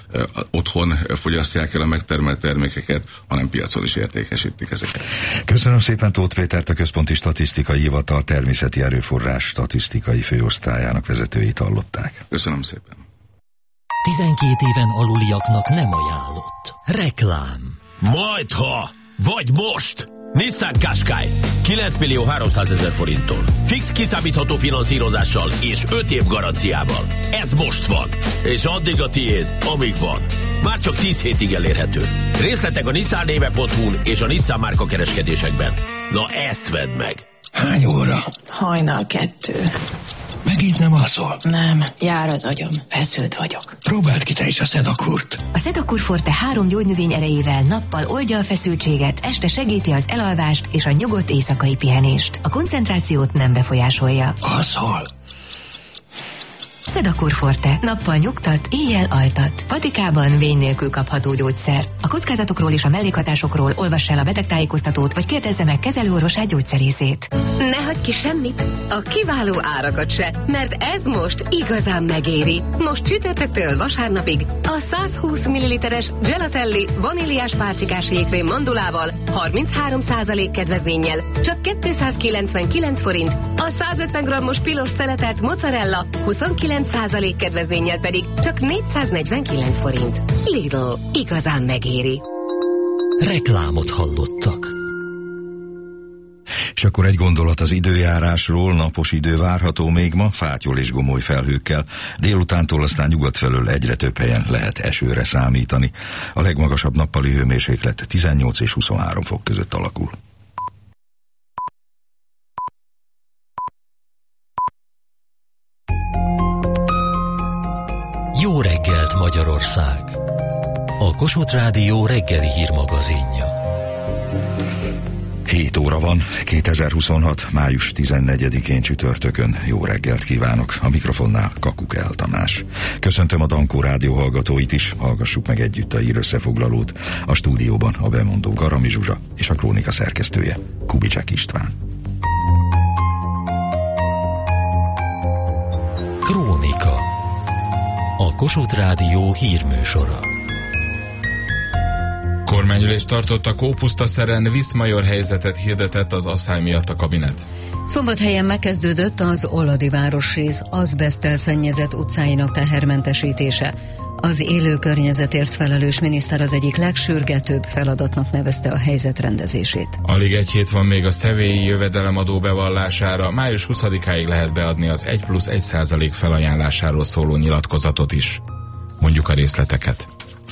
otthon fogyasztják el a megtermelt termékeket, hanem piacon is értékesítik ezeket. Köszönöm szépen Tóth Pétert, a Központi Statisztikai Hivatal Természeti Erőforrás statisztikai főosztályának vezetőit hallották. Köszönöm szépen. tizenkét éven aluliaknak nem ajánlott. Reklám. Majdha! Vagy most! Nissan Qashqai kilenc millió háromszázezer forinttól. Fix kiszámítható finanszírozással és öt év garanciával. Ez most van. És addig a tiéd, amíg van. Már csak tíz hétig elérhető. Részletek a nissan néve pont hu-n és a Nissan márka kereskedésekben. Na ezt vedd meg! Hány óra? Hajnal kettő. Megint nem alszol? Nem, jár az agyam, feszült vagyok. Próbáld ki te is a Sedakurt. A Sedakur Forte három gyógynövény erejével nappal oldja a feszültséget, este segíti az elalvást és a nyugodt éjszakai pihenést. A koncentrációt nem befolyásolja. Alszol? Sedakur Forte. Nappal nyugtat, éjjel altat. Patikában vény nélkül kapható gyógyszer. A kockázatokról és a mellékhatásokról olvass el a betegtájékoztatót, vagy kérdezze meg kezelőorvosát, gyógyszerészét. Ne hagyj ki semmit, a kiváló árakat se, mert ez most igazán megéri. Most csütörtöktől vasárnapig a száz húsz milliliteres Gelatelli vaníliás pálcikás jégkrém mandulával harminchárom százalék kedvezménnyel csak kétszázkilencvenkilenc forint, a száz ötven grammos pilos szeletelt mozzarella huszonkilenc százalék kedvezménnyel pedig csak négyszáznegyvenkilenc forint. Lidl, igazán megéri. Reklámot hallottak. És akkor egy gondolat az időjárásról, napos idő várható még ma, fátyol és gomoly felhőkkel. Délutántól aztán nyugat felől egyre több helyen lehet esőre számítani. A legmagasabb nappali hőmérséklet tizennyolc és huszonhárom fok között alakul. Jó reggelt, Magyarország! A Kossuth Rádió reggeli hírmagazinja. hét óra van, kétezer-huszonhat. május tizennegyedikén csütörtökön. Jó reggelt kívánok! A mikrofonnál Kakuk El Tamás. Köszöntöm a Dankó Rádió hallgatóit is, hallgassuk meg együtt a hír összefoglalót. A stúdióban a bemondó Garami Zsuzsa és a krónika szerkesztője Kubicsek István. Krónika. A Kossuth Rádió hírműsora. Kormányülést tartott a Kópusztaszeren, Viszmajor helyzetet hirdetett az asszály miatt a kabinet. Szombathelyen megkezdődött az Olladi városrész azbeszttel szennyezett utcáinak tehermentesítése. Az élő környezetért felelős miniszter az egyik legsürgetőbb feladatnak nevezte a helyzet rendezését. Alig egy hét van még a személyi jövedelemadó bevallására, május huszadikáig lehet beadni az egy plusz egy százalék felajánlásáról szóló nyilatkozatot is. Mondjuk a részleteket.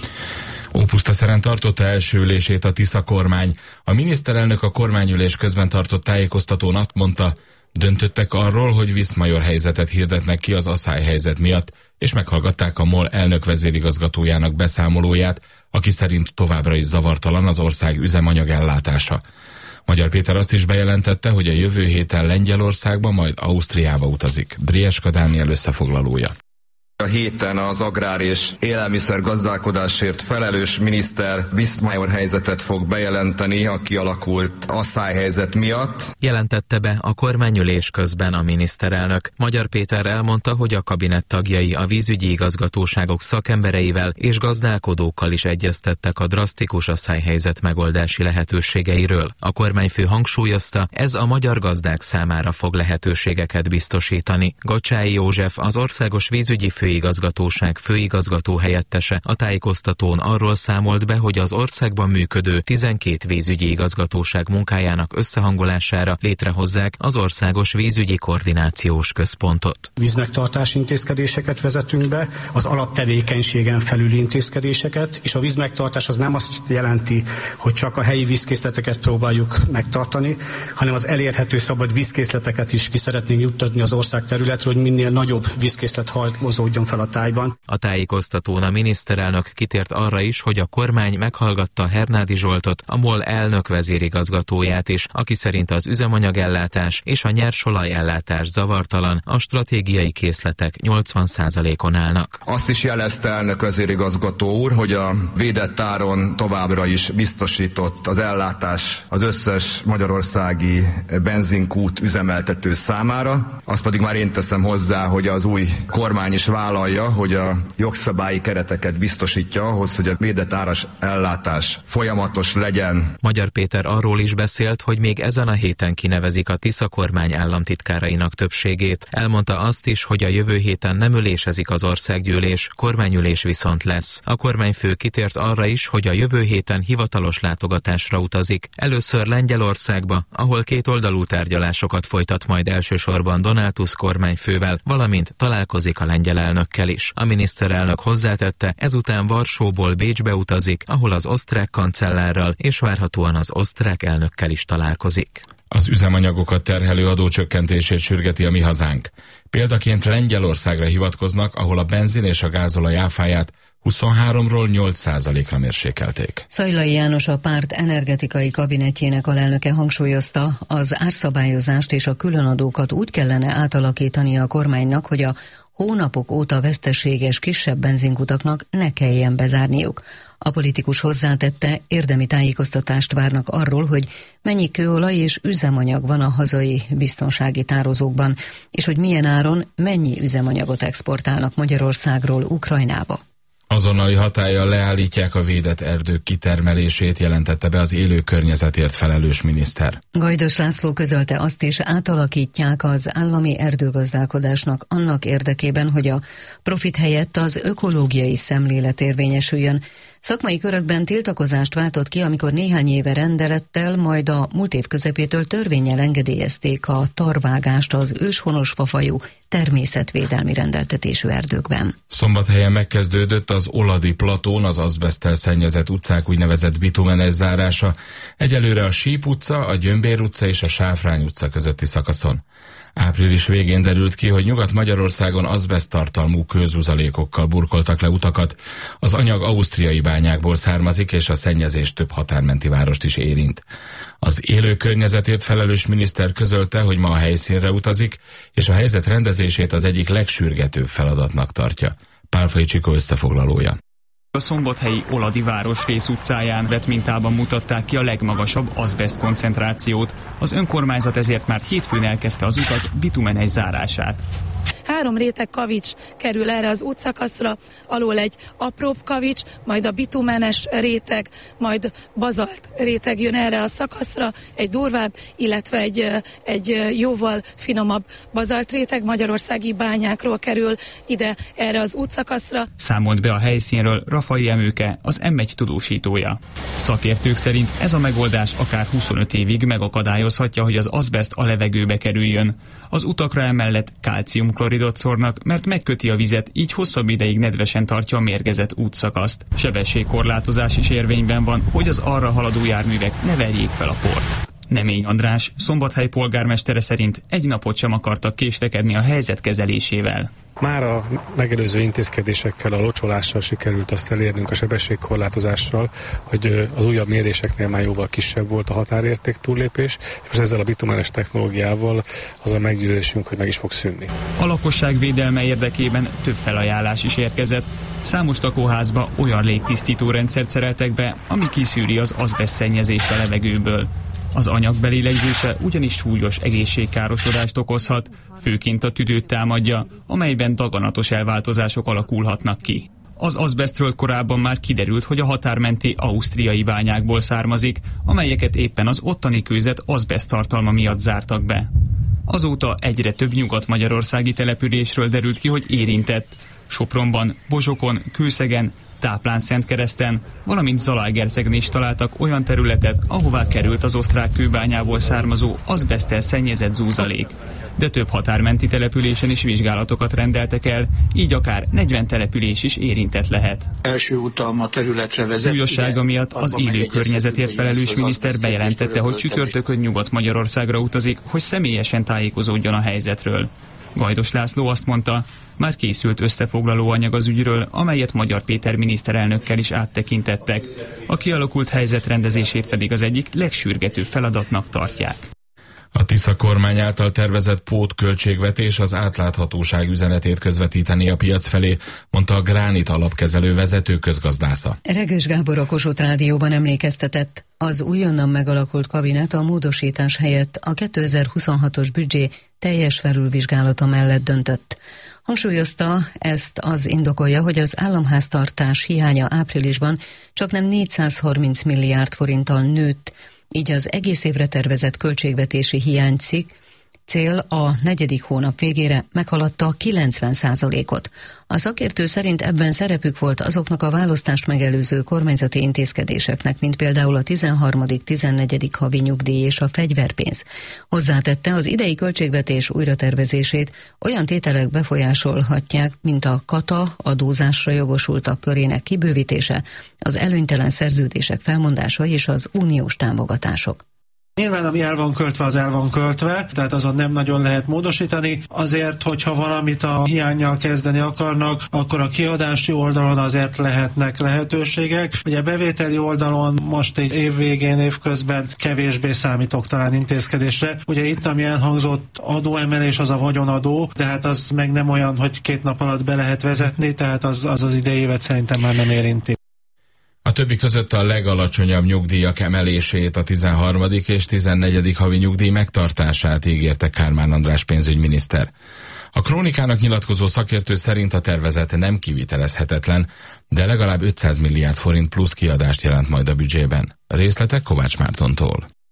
Ópusztaszeren tartotta első ülését a Tisza kormány. A miniszterelnök a kormányülés közben tartott tájékoztatón azt mondta, döntöttek arról, hogy Viszmajor helyzetet hirdetnek ki az asszályhelyzet miatt, és meghallgatták a MOL elnök vezérigazgatójának beszámolóját, aki szerint továbbra is zavartalan az ország üzemanyag ellátása. Magyar Péter azt is bejelentette, hogy a jövő héten Lengyelországba, majd Ausztriába utazik. Brieska Dániel összefoglalója. A héten az agrár és élelmiszer gazdálkodásért felelős miniszter Viszmajor helyzetet fog bejelenteni a kialakult asszályhelyzet miatt. Jelentette be a kormányülés közben a miniszterelnök. Magyar Péter elmondta, hogy a kabinett tagjai a vízügyi igazgatóságok szakembereivel és gazdálkodókkal is egyeztettek a drasztikus asszályhelyzet megoldási lehetőségeiről. A kormányfő hangsúlyozta, ez a magyar gazdák számára fog lehetőségeket biztosítani. Gocsályi József, az országos vízügyi fő Főigazgatóság főigazgató helyettese a tájékoztatón arról számolt be, hogy az országban működő tizenkét vízügyi igazgatóság munkájának összehangolására létrehozzák az országos vízügyi koordinációs központot. Vízmegtartási intézkedéseket vezetünk be, az alaptevékenységen felüli intézkedéseket, és a vízmegtartás az nem azt jelenti, hogy csak a helyi vízkészleteket próbáljuk megtartani, hanem az elérhető szabad vízkészleteket is ki szeretnénk juttatni az ország területről, hogy minél nagyobb vízkészlet halmozódjon fel a tájban. A tájékoztatón a miniszterelnök kitért arra is, hogy a kormány meghallgatta Hernádi Zsoltot, a MOL elnök vezérigazgatóját is, aki szerint az üzemanyagellátás és a nyersolaj ellátás zavartalan, a stratégiai készletek nyolcvan százalékon állnak. Azt is jelezte elnök vezérigazgató úr, hogy a védett áron továbbra is biztosított az ellátás az összes magyarországi benzinkút üzemeltető számára. Azt pedig már én teszem hozzá, hogy az új kormány is vállalja, hogy a jogszabályi kereteket biztosítja ahhoz, hogy a védett áras ellátás folyamatos legyen. Magyar Péter arról is beszélt, hogy még ezen a héten kinevezik a Tisza kormány államtitkárainak többségét. Elmondta azt is, hogy a jövő héten nem ülésezik az országgyűlés, kormányülés viszont lesz. A kormányfő kitért arra is, hogy a jövő héten hivatalos látogatásra utazik. Először Lengyelországba, ahol kétoldalú tárgyalásokat folytat majd elsősorban Donald Tusk kormányfővel, valamint találkozik a lengyel elnökkel is. A miniszterelnök hozzátette, ezután Varsóból Bécsbe utazik, ahol az osztrák kancellárral és várhatóan az osztrák elnökkel is találkozik. Az üzemanyagokat terhelő adócsökkentését sürgeti a Mi Hazánk. Példaként Lengyelországra hivatkoznak, ahol a benzin és a gázolaj áfáját huszonháromról nyolc százalékra mérsékelték. Szajlai János, a párt energetikai kabinetjének alelnöke hangsúlyozta, az árszabályozást és a különadókat úgy kellene átalakítani a kormánynak, hogy a hónapok óta veszteséges kisebb benzinkutaknak ne kelljen bezárniuk. A politikus hozzátette, érdemi tájékoztatást várnak arról, hogy mennyi kőolaj és üzemanyag van a hazai biztonsági tározókban, és hogy milyen áron mennyi üzemanyagot exportálnak Magyarországról Ukrajnába. Azonnali hatállyal leállítják a védett erdők kitermelését, jelentette be az élő környezetért felelős miniszter. Gajdos László közölte azt is, átalakítják az állami erdőgazdálkodásnak annak érdekében, hogy a profit helyett az ökológiai szemlélet érvényesüljön. Szakmai körökben tiltakozást váltott ki, amikor néhány éve rendelettel, majd a múlt év közepétől törvénnyel engedélyezték a tarvágást az őshonos fafajú természetvédelmi rendeltetésű erdőkben. Szombathelyen megkezdődött az Oladi platón, az azbeszttel szennyezett utcák úgynevezett bitumenes zárása. Egyelőre a Síp utca, a Gyömbér utca és a Sáfrány utca közötti szakaszon. Április végén derült ki, hogy Nyugat-Magyarországon azbeszt tartalmú kőzuzalékokkal burkoltak le utakat. Az anyag ausztriai bányákból származik, és a szennyezés több határmenti várost is érint. Az élő környezetért felelős miniszter közölte, hogy ma a helyszínre utazik, és a helyzet rendezését az egyik legsürgetőbb feladatnak tartja. Pálfai Csikó összefoglalója. A szombathelyi Oladi városrész utcáján vett mintában mutatták ki a legmagasabb azbeszt koncentrációt. Az önkormányzat ezért már hétfőn elkezdte az utak bitumenes zárását. Három réteg kavics kerül erre az útszakaszra, alól egy apróbb kavics, majd a bitumenes réteg, majd bazalt réteg jön erre a szakaszra, egy durvább, illetve egy, egy jóval finomabb bazalt réteg magyarországi bányákról kerül ide erre az útszakaszra. Számolt be a helyszínről Rafai Emőke, az em egy tudósítója. Szakértők szerint ez a megoldás akár huszonöt évig megakadályozhatja, hogy az azbeszt a levegőbe kerüljön. Az utakra emellett kálciumkloridot szórnak, mert megköti a vizet, így hosszabb ideig nedvesen tartja a mérgezett útszakaszt. Sebességkorlátozás is érvényben van, hogy az arra haladó járművek ne verjék fel a port. Nemény András, Szombathely polgármestere szerint egy napot sem akartak késlekedni a helyzet kezelésével. Már a megelőző intézkedésekkel, a locsolással sikerült azt elérnünk, a sebességkorlátozással, hogy az újabb méréseknél már jóval kisebb volt a határérték túllépés, és ezzel a bitumenes technológiával az a meggyőződésünk, hogy meg is fog szűnni. A lakosság védelme érdekében több felajánlás is érkezett. Számos lakóházba olyan légtisztító rendszert szereltek be, ami kiszűri az azbeszt szennyezést a levegőből. Az anyag belélegzése ugyanis súlyos egészségkárosodást okozhat, főként a tüdőt támadja, amelyben daganatos elváltozások alakulhatnak ki. Az azbesztről korábban már kiderült, hogy a határmenti ausztriai bányákból származik, amelyeket éppen az ottani kőzet azbeszt tartalma miatt zártak be. Azóta egyre több nyugat-magyarországi településről derült ki, hogy érintett. Sopronban, Bozsokon, Kőszegen, Táplán-Szentkereszten, valamint Zalaegerszegen is találtak olyan területet, ahová került az osztrák kőbányából származó azbeszttel szennyezett zúzalék. De több határmenti településen is vizsgálatokat rendeltek el, így akár negyven település is érintett lehet. Első utam a területre vezet. Súlyossága miatt az élő környezetért felelős miniszter bejelentette, hogy csütörtökön Nyugat-Magyarországra utazik, hogy személyesen tájékozódjon a helyzetről. Gajdos László azt mondta, már készült összefoglaló anyag az ügyről, amelyet Magyar Péter miniszterelnökkel is áttekintettek. A kialakult helyzet rendezését pedig az egyik legsürgetőbb feladatnak tartják. A Tisza kormány által tervezett pótköltségvetés az átláthatóság üzenetét közvetíteni a piac felé, mondta a Gránit alapkezelő vezető közgazdásza. Regős Gábor a Kossuth Rádióban emlékeztetett, az újonnan megalakult kabinet a módosítás helyett a kétezer-huszonhatos büdzsé teljes felülvizsgálata mellett döntött. Hangsúlyozta, ezt az indokolja, hogy az államháztartás hiánya áprilisban csaknem négyszázharminc milliárd forinttal nőtt, így az egész évre tervezett költségvetési hiánycikk cél a negyedik hónap végére meghaladta a kilencven százalékot. A szakértő szerint ebben szerepük volt azoknak a választást megelőző kormányzati intézkedéseknek, mint például a tizenharmadik tizennegyedik havi nyugdíj és a fegyverpénz. Hozzátette, az idei költségvetés újratervezését olyan tételek befolyásolhatják, mint a kata adózásra jogosultak körének kibővítése, az előnytelen szerződések felmondása és az uniós támogatások. Nyilván ami el van költve, az el van költve, tehát azon nem nagyon lehet módosítani. Azért, hogyha valamit a hiánnyal kezdeni akarnak, akkor a kiadási oldalon azért lehetnek lehetőségek. Ugye a bevételi oldalon most egy év végén, évközben kevésbé számítok talán intézkedésre. Ugye itt, ami elhangzott adóemelés, az a vagyonadó, de hát az meg nem olyan, hogy két nap alatt be lehet vezetni, tehát az az, az idei évet szerintem már nem érinti. A többi között a legalacsonyabb nyugdíjak emelését, a tizenharmadik és tizennegyedik havi nyugdíj megtartását ígérte Kármán András pénzügyminiszter. A Krónikának nyilatkozó szakértő szerint a tervezet nem kivitelezhetetlen, de legalább ötszáz milliárd forint plusz kiadást jelent majd a büdzsében. Részletek Kovács Mártontól.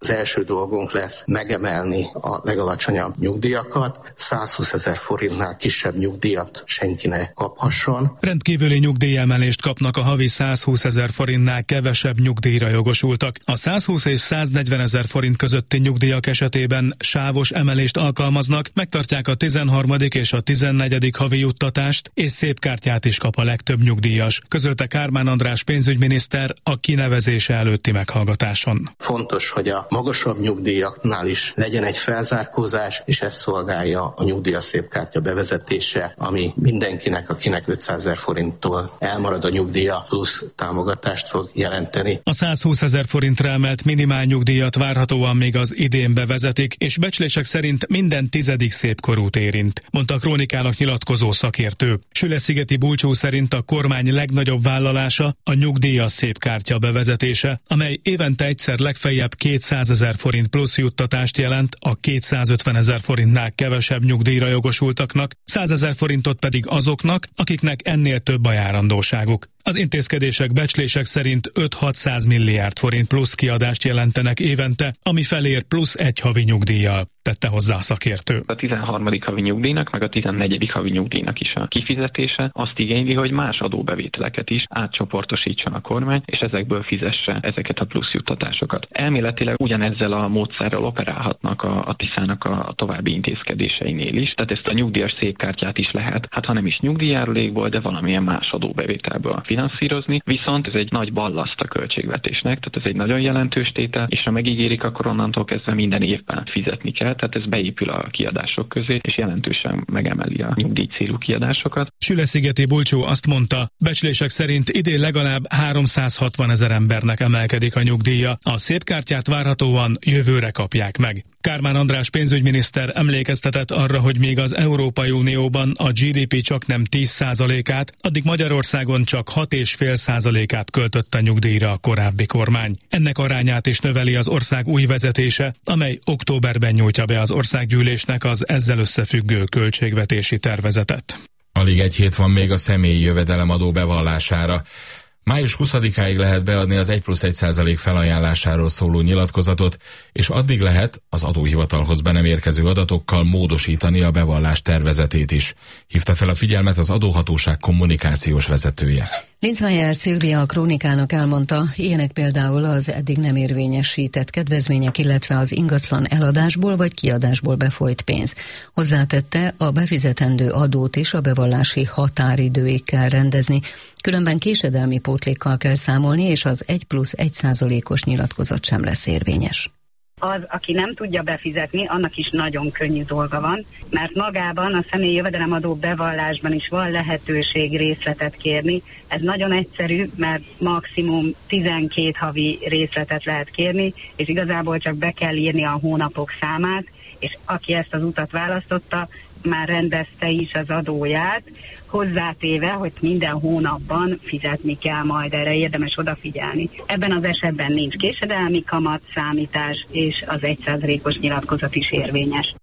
Az első dolgunk lesz megemelni a legalacsonyabb nyugdíjakat, százhúszezer forintnál kisebb nyugdíjat senki ne kaphasson. Rendkívüli nyugdíjemelést kapnak a havi százhúszezer forintnál kevesebb nyugdíjra jogosultak. A százhúsz és száznegyvenezer forint közötti nyugdíjak esetében sávos emelést alkalmaznak, megtartják a tizenharmadik és a tizennegyedik havi juttatást, és szép kártyát is kap a legtöbb nyugdíjas, közölte Kármán András pénzügyminiszter a kinevezése előtti meghallgatáson. Fontos, hogy a magasabb nyugdíjaknál is legyen egy felzárkózás, és ez szolgálja a nyugdíjas szépkártya bevezetése, ami mindenkinek, akinek ötszázezer forinttól elmarad a nyugdíja, plusz támogatást fog jelenteni. A százhúszezer forintra emelt minimál nyugdíjat várhatóan még az idén bevezetik, és becslések szerint minden tizedik szépkorút érint, mondta a Krónikának nyilatkozó szakértő. Süleszigeti Bulcsú szerint a kormány legnagyobb vállalása a nyugdíjas szépkártya bevezetése, amely évente egyszer legfeljebb kétszázezer forint plusz juttatást jelent a kétszázötvenezer forintnál kevesebb nyugdíjra jogosultaknak, százezer forintot pedig azoknak, akiknek ennél több a járandóságuk. Az intézkedések becslések szerint öt-hatszáz milliárd forint plusz kiadást jelentenek évente, ami felér plusz egy havi nyugdíjjal, tette hozzá a szakértő. A tizenharmadik havi nyugdíjnak, meg a tizennegyedik havi nyugdíjnak is a kifizetése azt igényli, hogy más adóbevételeket is átcsoportosítson a kormány, és ezekből fizesse ezeket a plusz juttatásokat. Elméletileg ugyanezzel a módszerrel operálhatnak a, a tiszának a, a további intézkedéseinél is, tehát ezt a nyugdíjas szépkártyát is lehet, hát ha nem is nyugdíjjárulékból, de valamilyen más adóbevételből finanszírozni, viszont ez egy nagy ballaszt a költségvetésnek, tehát ez egy nagyon jelentős tétel, és ha megígérik, akkor onnantól kezdve minden évben fizetni kell, tehát ez beépül a kiadások közé, és jelentősen megemeli a nyugdíj célú kiadásokat. Süleszigeti Bulcsú azt mondta, becslések szerint idén legalább háromszázhatvan ezer embernek emelkedik a nyugdíja, a szépkártyát várhatóan jövőre kapják meg. Kármán András pénzügyminiszter emlékeztetett arra, hogy még az Európai Unióban a gé dé pé csak nem tíz százalékát, addig Magyarországon csak hat egész öt százalékát költött a nyugdíjra a korábbi kormány. Ennek arányát is növeli az ország új vezetése, amely októberben nyújtja be az országgyűlésnek az ezzel összefüggő költségvetési tervezetet. Alig egy hét van még a személyi jövedelemadó bevallására. május huszadikáig lehet beadni az egy plusz egy százalék felajánlásáról szóló nyilatkozatot, és addig lehet az adóhivatalhoz be nem érkező adatokkal módosítani a bevallás tervezetét is. Hívta fel a figyelmet az adóhatóság kommunikációs vezetője. Linzmeier Szilvia a Krónikának elmondta, ilyenek például az eddig nem érvényesített kedvezmények, illetve az ingatlan eladásból vagy kiadásból befolyt pénz. Hozzátette, a befizetendő adót is a bevallási határidőig kell rendezni, különben késedelmi pótlékkal kell számolni, és az egy plusz egy százalékos nyilatkozat sem lesz érvényes. Az, aki nem tudja befizetni, annak is nagyon könnyű dolga van, mert magában a személyi jövedelemadó bevallásban is van lehetőség részletet kérni. Ez nagyon egyszerű, mert maximum tizenkét havi részletet lehet kérni, és igazából csak be kell írni a hónapok számát, és aki ezt az utat választotta, már rendezte is az adóját, hozzátéve, hogy minden hónapban fizetni kell majd, erre érdemes odafigyelni. Ebben az esetben nincs késedelmi kamat számítás, és az egy százalékos nyilatkozat is érvényes.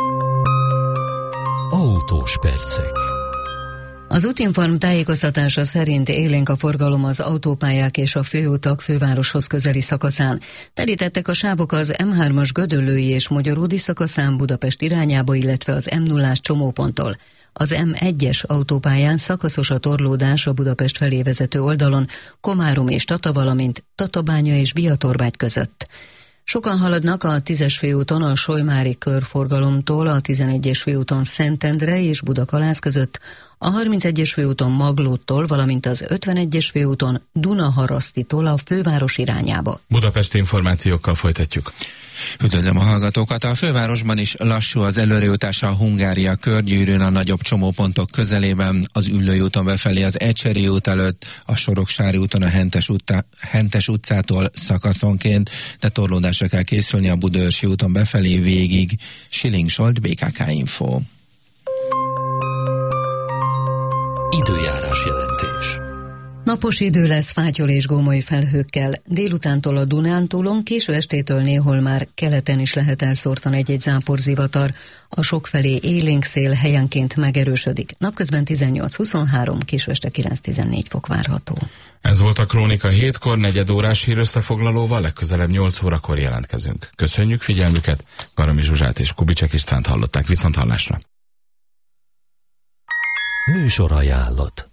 Autós percek. Az Útinform tájékoztatása szerint élénk a forgalom az autópályák és a főutak fővároshoz közeli szakaszán. Terítettek a sávok az em hármas Gödöllői és Magyaródi szakaszán Budapest irányába, illetve az em nullás csomóponttól. Az em egyes autópályán szakaszos a torlódás a Budapest felé vezető oldalon, Komárom és Tata, valamint Tatabánya és Biatorbágy között. Sokan haladnak a tízes főúton a Solymári körforgalomtól, a tizenegyes főúton Szentendre és Budakalász között, a harmincegyes főúton Maglóttól, valamint az ötvenegyes főúton Dunaharasztitól a főváros irányába. Budapesti információkkal folytatjuk. Üdvözlöm a hallgatókat! A fővárosban is lassú az előrejutás a Hungária körgyűrűn a nagyobb csomópontok közelében, az Üllői úton befelé az Ecseri út előtt, a Soroksári úton a Hentes, utá, Hentes utcától szakaszonként, de torlódásra kell készülni a Budaörsi úton befelé végig. Schilling Zsolt, bé ká ká Info. Időjárás jelentés. Napos idő lesz fátyol és gómoly felhőkkel. Délutántól a Dunántúlon, késő estétől néhol már keleten is lehet elszórtan egy-egy záporzivatar. A sokfelé élénk szél helyenként megerősödik. Napközben tizennyolc huszonhárom, késő este kilenc tizennégy fok várható. Ez volt a Krónika hétkor, negyed órás hírösszefoglalóval, legközelebb nyolc órakor jelentkezünk. Köszönjük figyelmüket, Garami Zsuzsát és Kubicek Istvánt hallották, viszont hallásra. Műsorajánlat.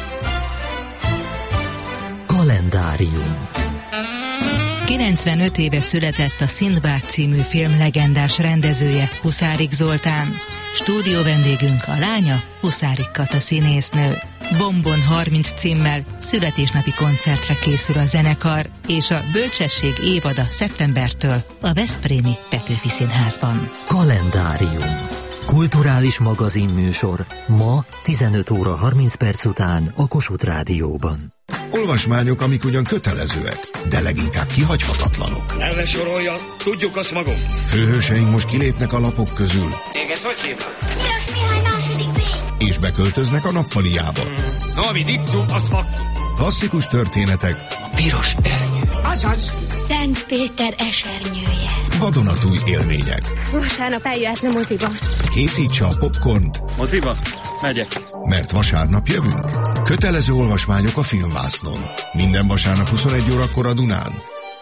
Kalendárium. kilencvenöt éve született a Szindbád című film legendás rendezője, Huszárik Zoltán. Stúdió vendégünk a lánya, Huszárik Kata színésznő. Bombon harminc címmel születésnapi koncertre készül a zenekar, és a Bölcsesség évada szeptembertől a veszprémi Petőfi Színházban. Kalendárium. Kulturális magazinműsor ma tizenöt óra harminc perc után a Kossuth Rádióban. Olvasmányok, amik ugyan kötelezőek, de leginkább kihagyhatatlanok. El ne sorolja, tudjuk azt magunk. Főhőseink most kilépnek a lapok közül. Téged hogy hívnak? Miros Mihály második B. És beköltöznek a nappaliába. No, amit ittunk, az faktum. Klasszikus történetek. A piros ernyő. Azaz, Szent Péter esernyője. Vadonatúj élmények. Vasárnap eljöhetne moziba. Készítse a popcornt. Moziba? Megyek. Mert vasárnap jövünk. Kötelező olvasmányok a filmvásznon. Minden vasárnap huszonegy órakor a Dunán.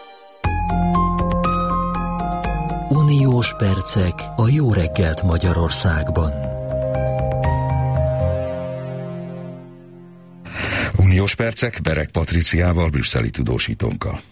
Uniós percek a Jó reggelt Magyarországban. Uniós percek Bereg Patriciával, brüsszeli tudósítónkkal.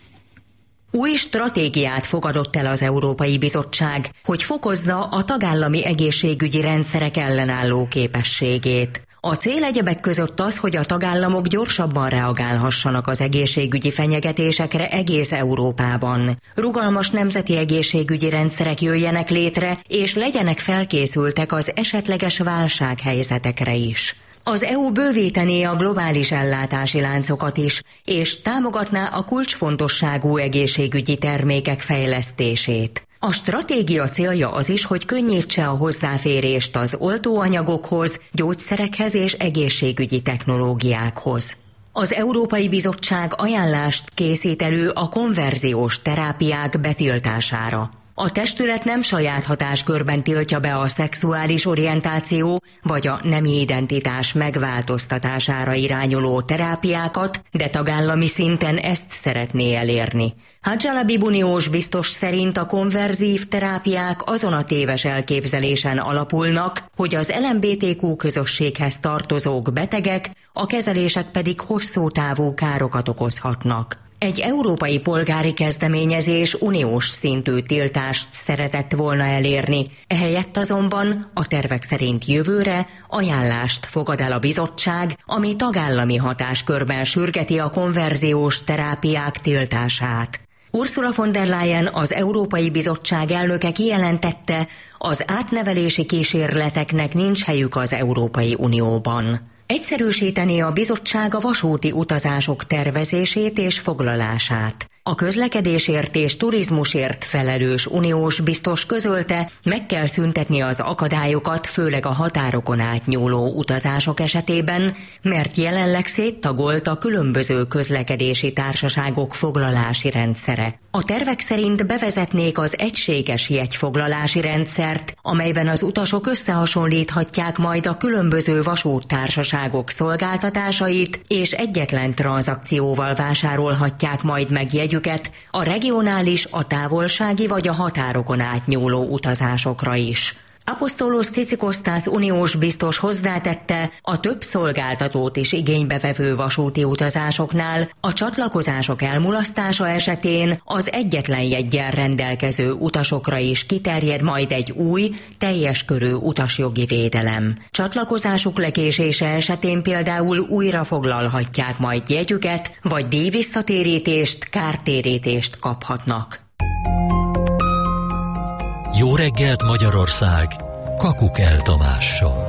Új stratégiát fogadott el az Európai Bizottság, hogy fokozza a tagállami egészségügyi rendszerek ellenálló képességét. A cél egyebek között az, hogy a tagállamok gyorsabban reagálhassanak az egészségügyi fenyegetésekre egész Európában. Rugalmas nemzeti egészségügyi rendszerek jöjjenek létre, és legyenek felkészültek az esetleges válsághelyzetekre is. Az é u bővítené a globális ellátási láncokat is, és támogatná a kulcsfontosságú egészségügyi termékek fejlesztését. A stratégia célja az is, hogy könnyítse a hozzáférést az oltóanyagokhoz, gyógyszerekhez és egészségügyi technológiákhoz. Az Európai Bizottság ajánlást készít elő a konverziós terápiák betiltására. A testület nem saját hatáskörben tiltja be a szexuális orientáció vagy a nemi identitás megváltoztatására irányuló terápiákat, de tagállami szinten ezt szeretné elérni. Hadjalabi uniós biztos szerint a konverzív terápiák azon a téves elképzelésen alapulnak, hogy az el em bé té kú közösséghez tartozók betegek, a kezelések pedig hosszú távú károkat okozhatnak. Egy európai polgári kezdeményezés uniós szintű tiltást szeretett volna elérni, ehelyett azonban a tervek szerint jövőre ajánlást fogad el a bizottság, ami tagállami hatáskörben sürgeti a konverziós terápiák tiltását. Ursula von der Leyen, az Európai Bizottság elnöke kijelentette, az átnevelési kísérleteknek nincs helyük az Európai Unióban. Egyszerűsítené a bizottság a vasúti utazások tervezését és foglalását. A közlekedésért és turizmusért felelős uniós biztos közölte, meg kell szüntetni az akadályokat, főleg a határokon átnyúló utazások esetében, mert jelenleg széttagolt a különböző közlekedési társaságok foglalási rendszere. A tervek szerint bevezetnék az egységes jegyfoglalási rendszert, amelyben az utasok összehasonlíthatják majd a különböző vasúttársaságok szolgáltatásait, és egyetlen tranzakcióval vásárolhatják majd meg jegyüket a regionális, a távolsági vagy a határokon átnyúló utazásokra is. Apostolos Cicikostász uniós biztos hozzátette, a több szolgáltatót is igénybe vevő vasúti utazásoknál a csatlakozások elmulasztása esetén az egyetlen jeggyel rendelkező utasokra is kiterjed majd egy új, teljes körű utasjogi védelem. Csatlakozásuk lekésése esetén például újra foglalhatják majd jegyüket, vagy díjvisszatérítést, kártérítést kaphatnak. Jó reggelt Magyarország, Kakukell Tamással.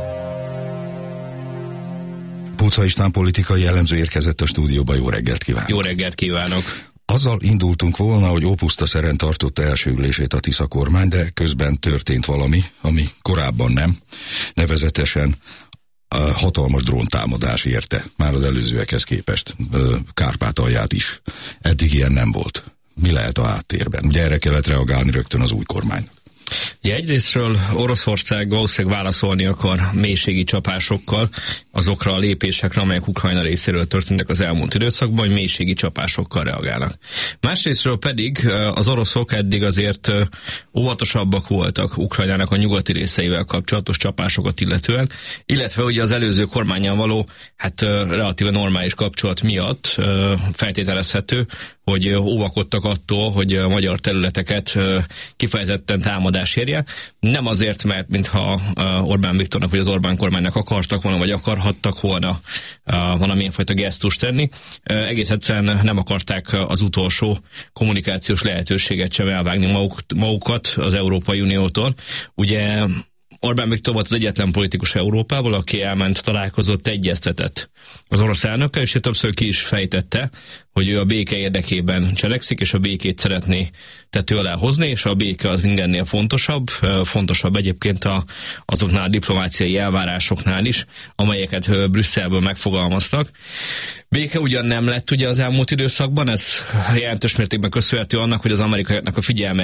Puca István politikai elemző érkezett a stúdióba, jó reggelt kívánok. Jó reggelt kívánok. Azzal indultunk volna, hogy Ópuszta Szeren tartotta első ülését a Tisza kormány, de közben történt valami, ami korábban nem. Nevezetesen hatalmas dróntámadás érte, már az előzőekhez képest, Kárpátalját is. Eddig ilyen nem volt. Mi lehet a háttérben? Ugye erre kellett reagálni rögtön az új kormánynak. Ja, egyrésztről Oroszország valószínűleg válaszolni akar mélységi csapásokkal azokra a lépésekre, amelyek Ukrajna részéről történtek az elmúlt időszakban, hogy mélységi csapásokkal reagálnak. Másrésztről pedig az oroszok eddig azért óvatosabbak voltak Ukrajnának a nyugati részeivel kapcsolatos csapásokat illetően, illetve ugye az előző kormánnyal való, hát relatíve normális kapcsolat miatt feltételezhető, hogy óvakodtak attól, hogy a magyar területeket kifejezetten támadás érje. Nem azért, mert mintha Orbán Viktornak vagy az Orbán kormánynak akartak volna, vagy akarhattak volna valamilyen fajta gesztust tenni. Egész egyszerűen nem akarták az utolsó kommunikációs lehetőséget sem elvágni magukat az Európai Uniótól. Ugye Orbán Viktor volt az egyetlen politikus Európából, aki elment, találkozott, egyeztetett az orosz elnökkel, és ő többször ki is fejtette, hogy ő a béke érdekében cselekszik, és a békét szeretné tető alá hozni, és a béke az mindennél fontosabb, fontosabb egyébként a, azoknál a diplomáciai elvárásoknál is, amelyeket Brüsszelből megfogalmaztak. Béke ugyan nem lett ugye az elmúlt időszakban, ez jelentős mértékben köszönhető annak, hogy az amerikaiaknak a figyelme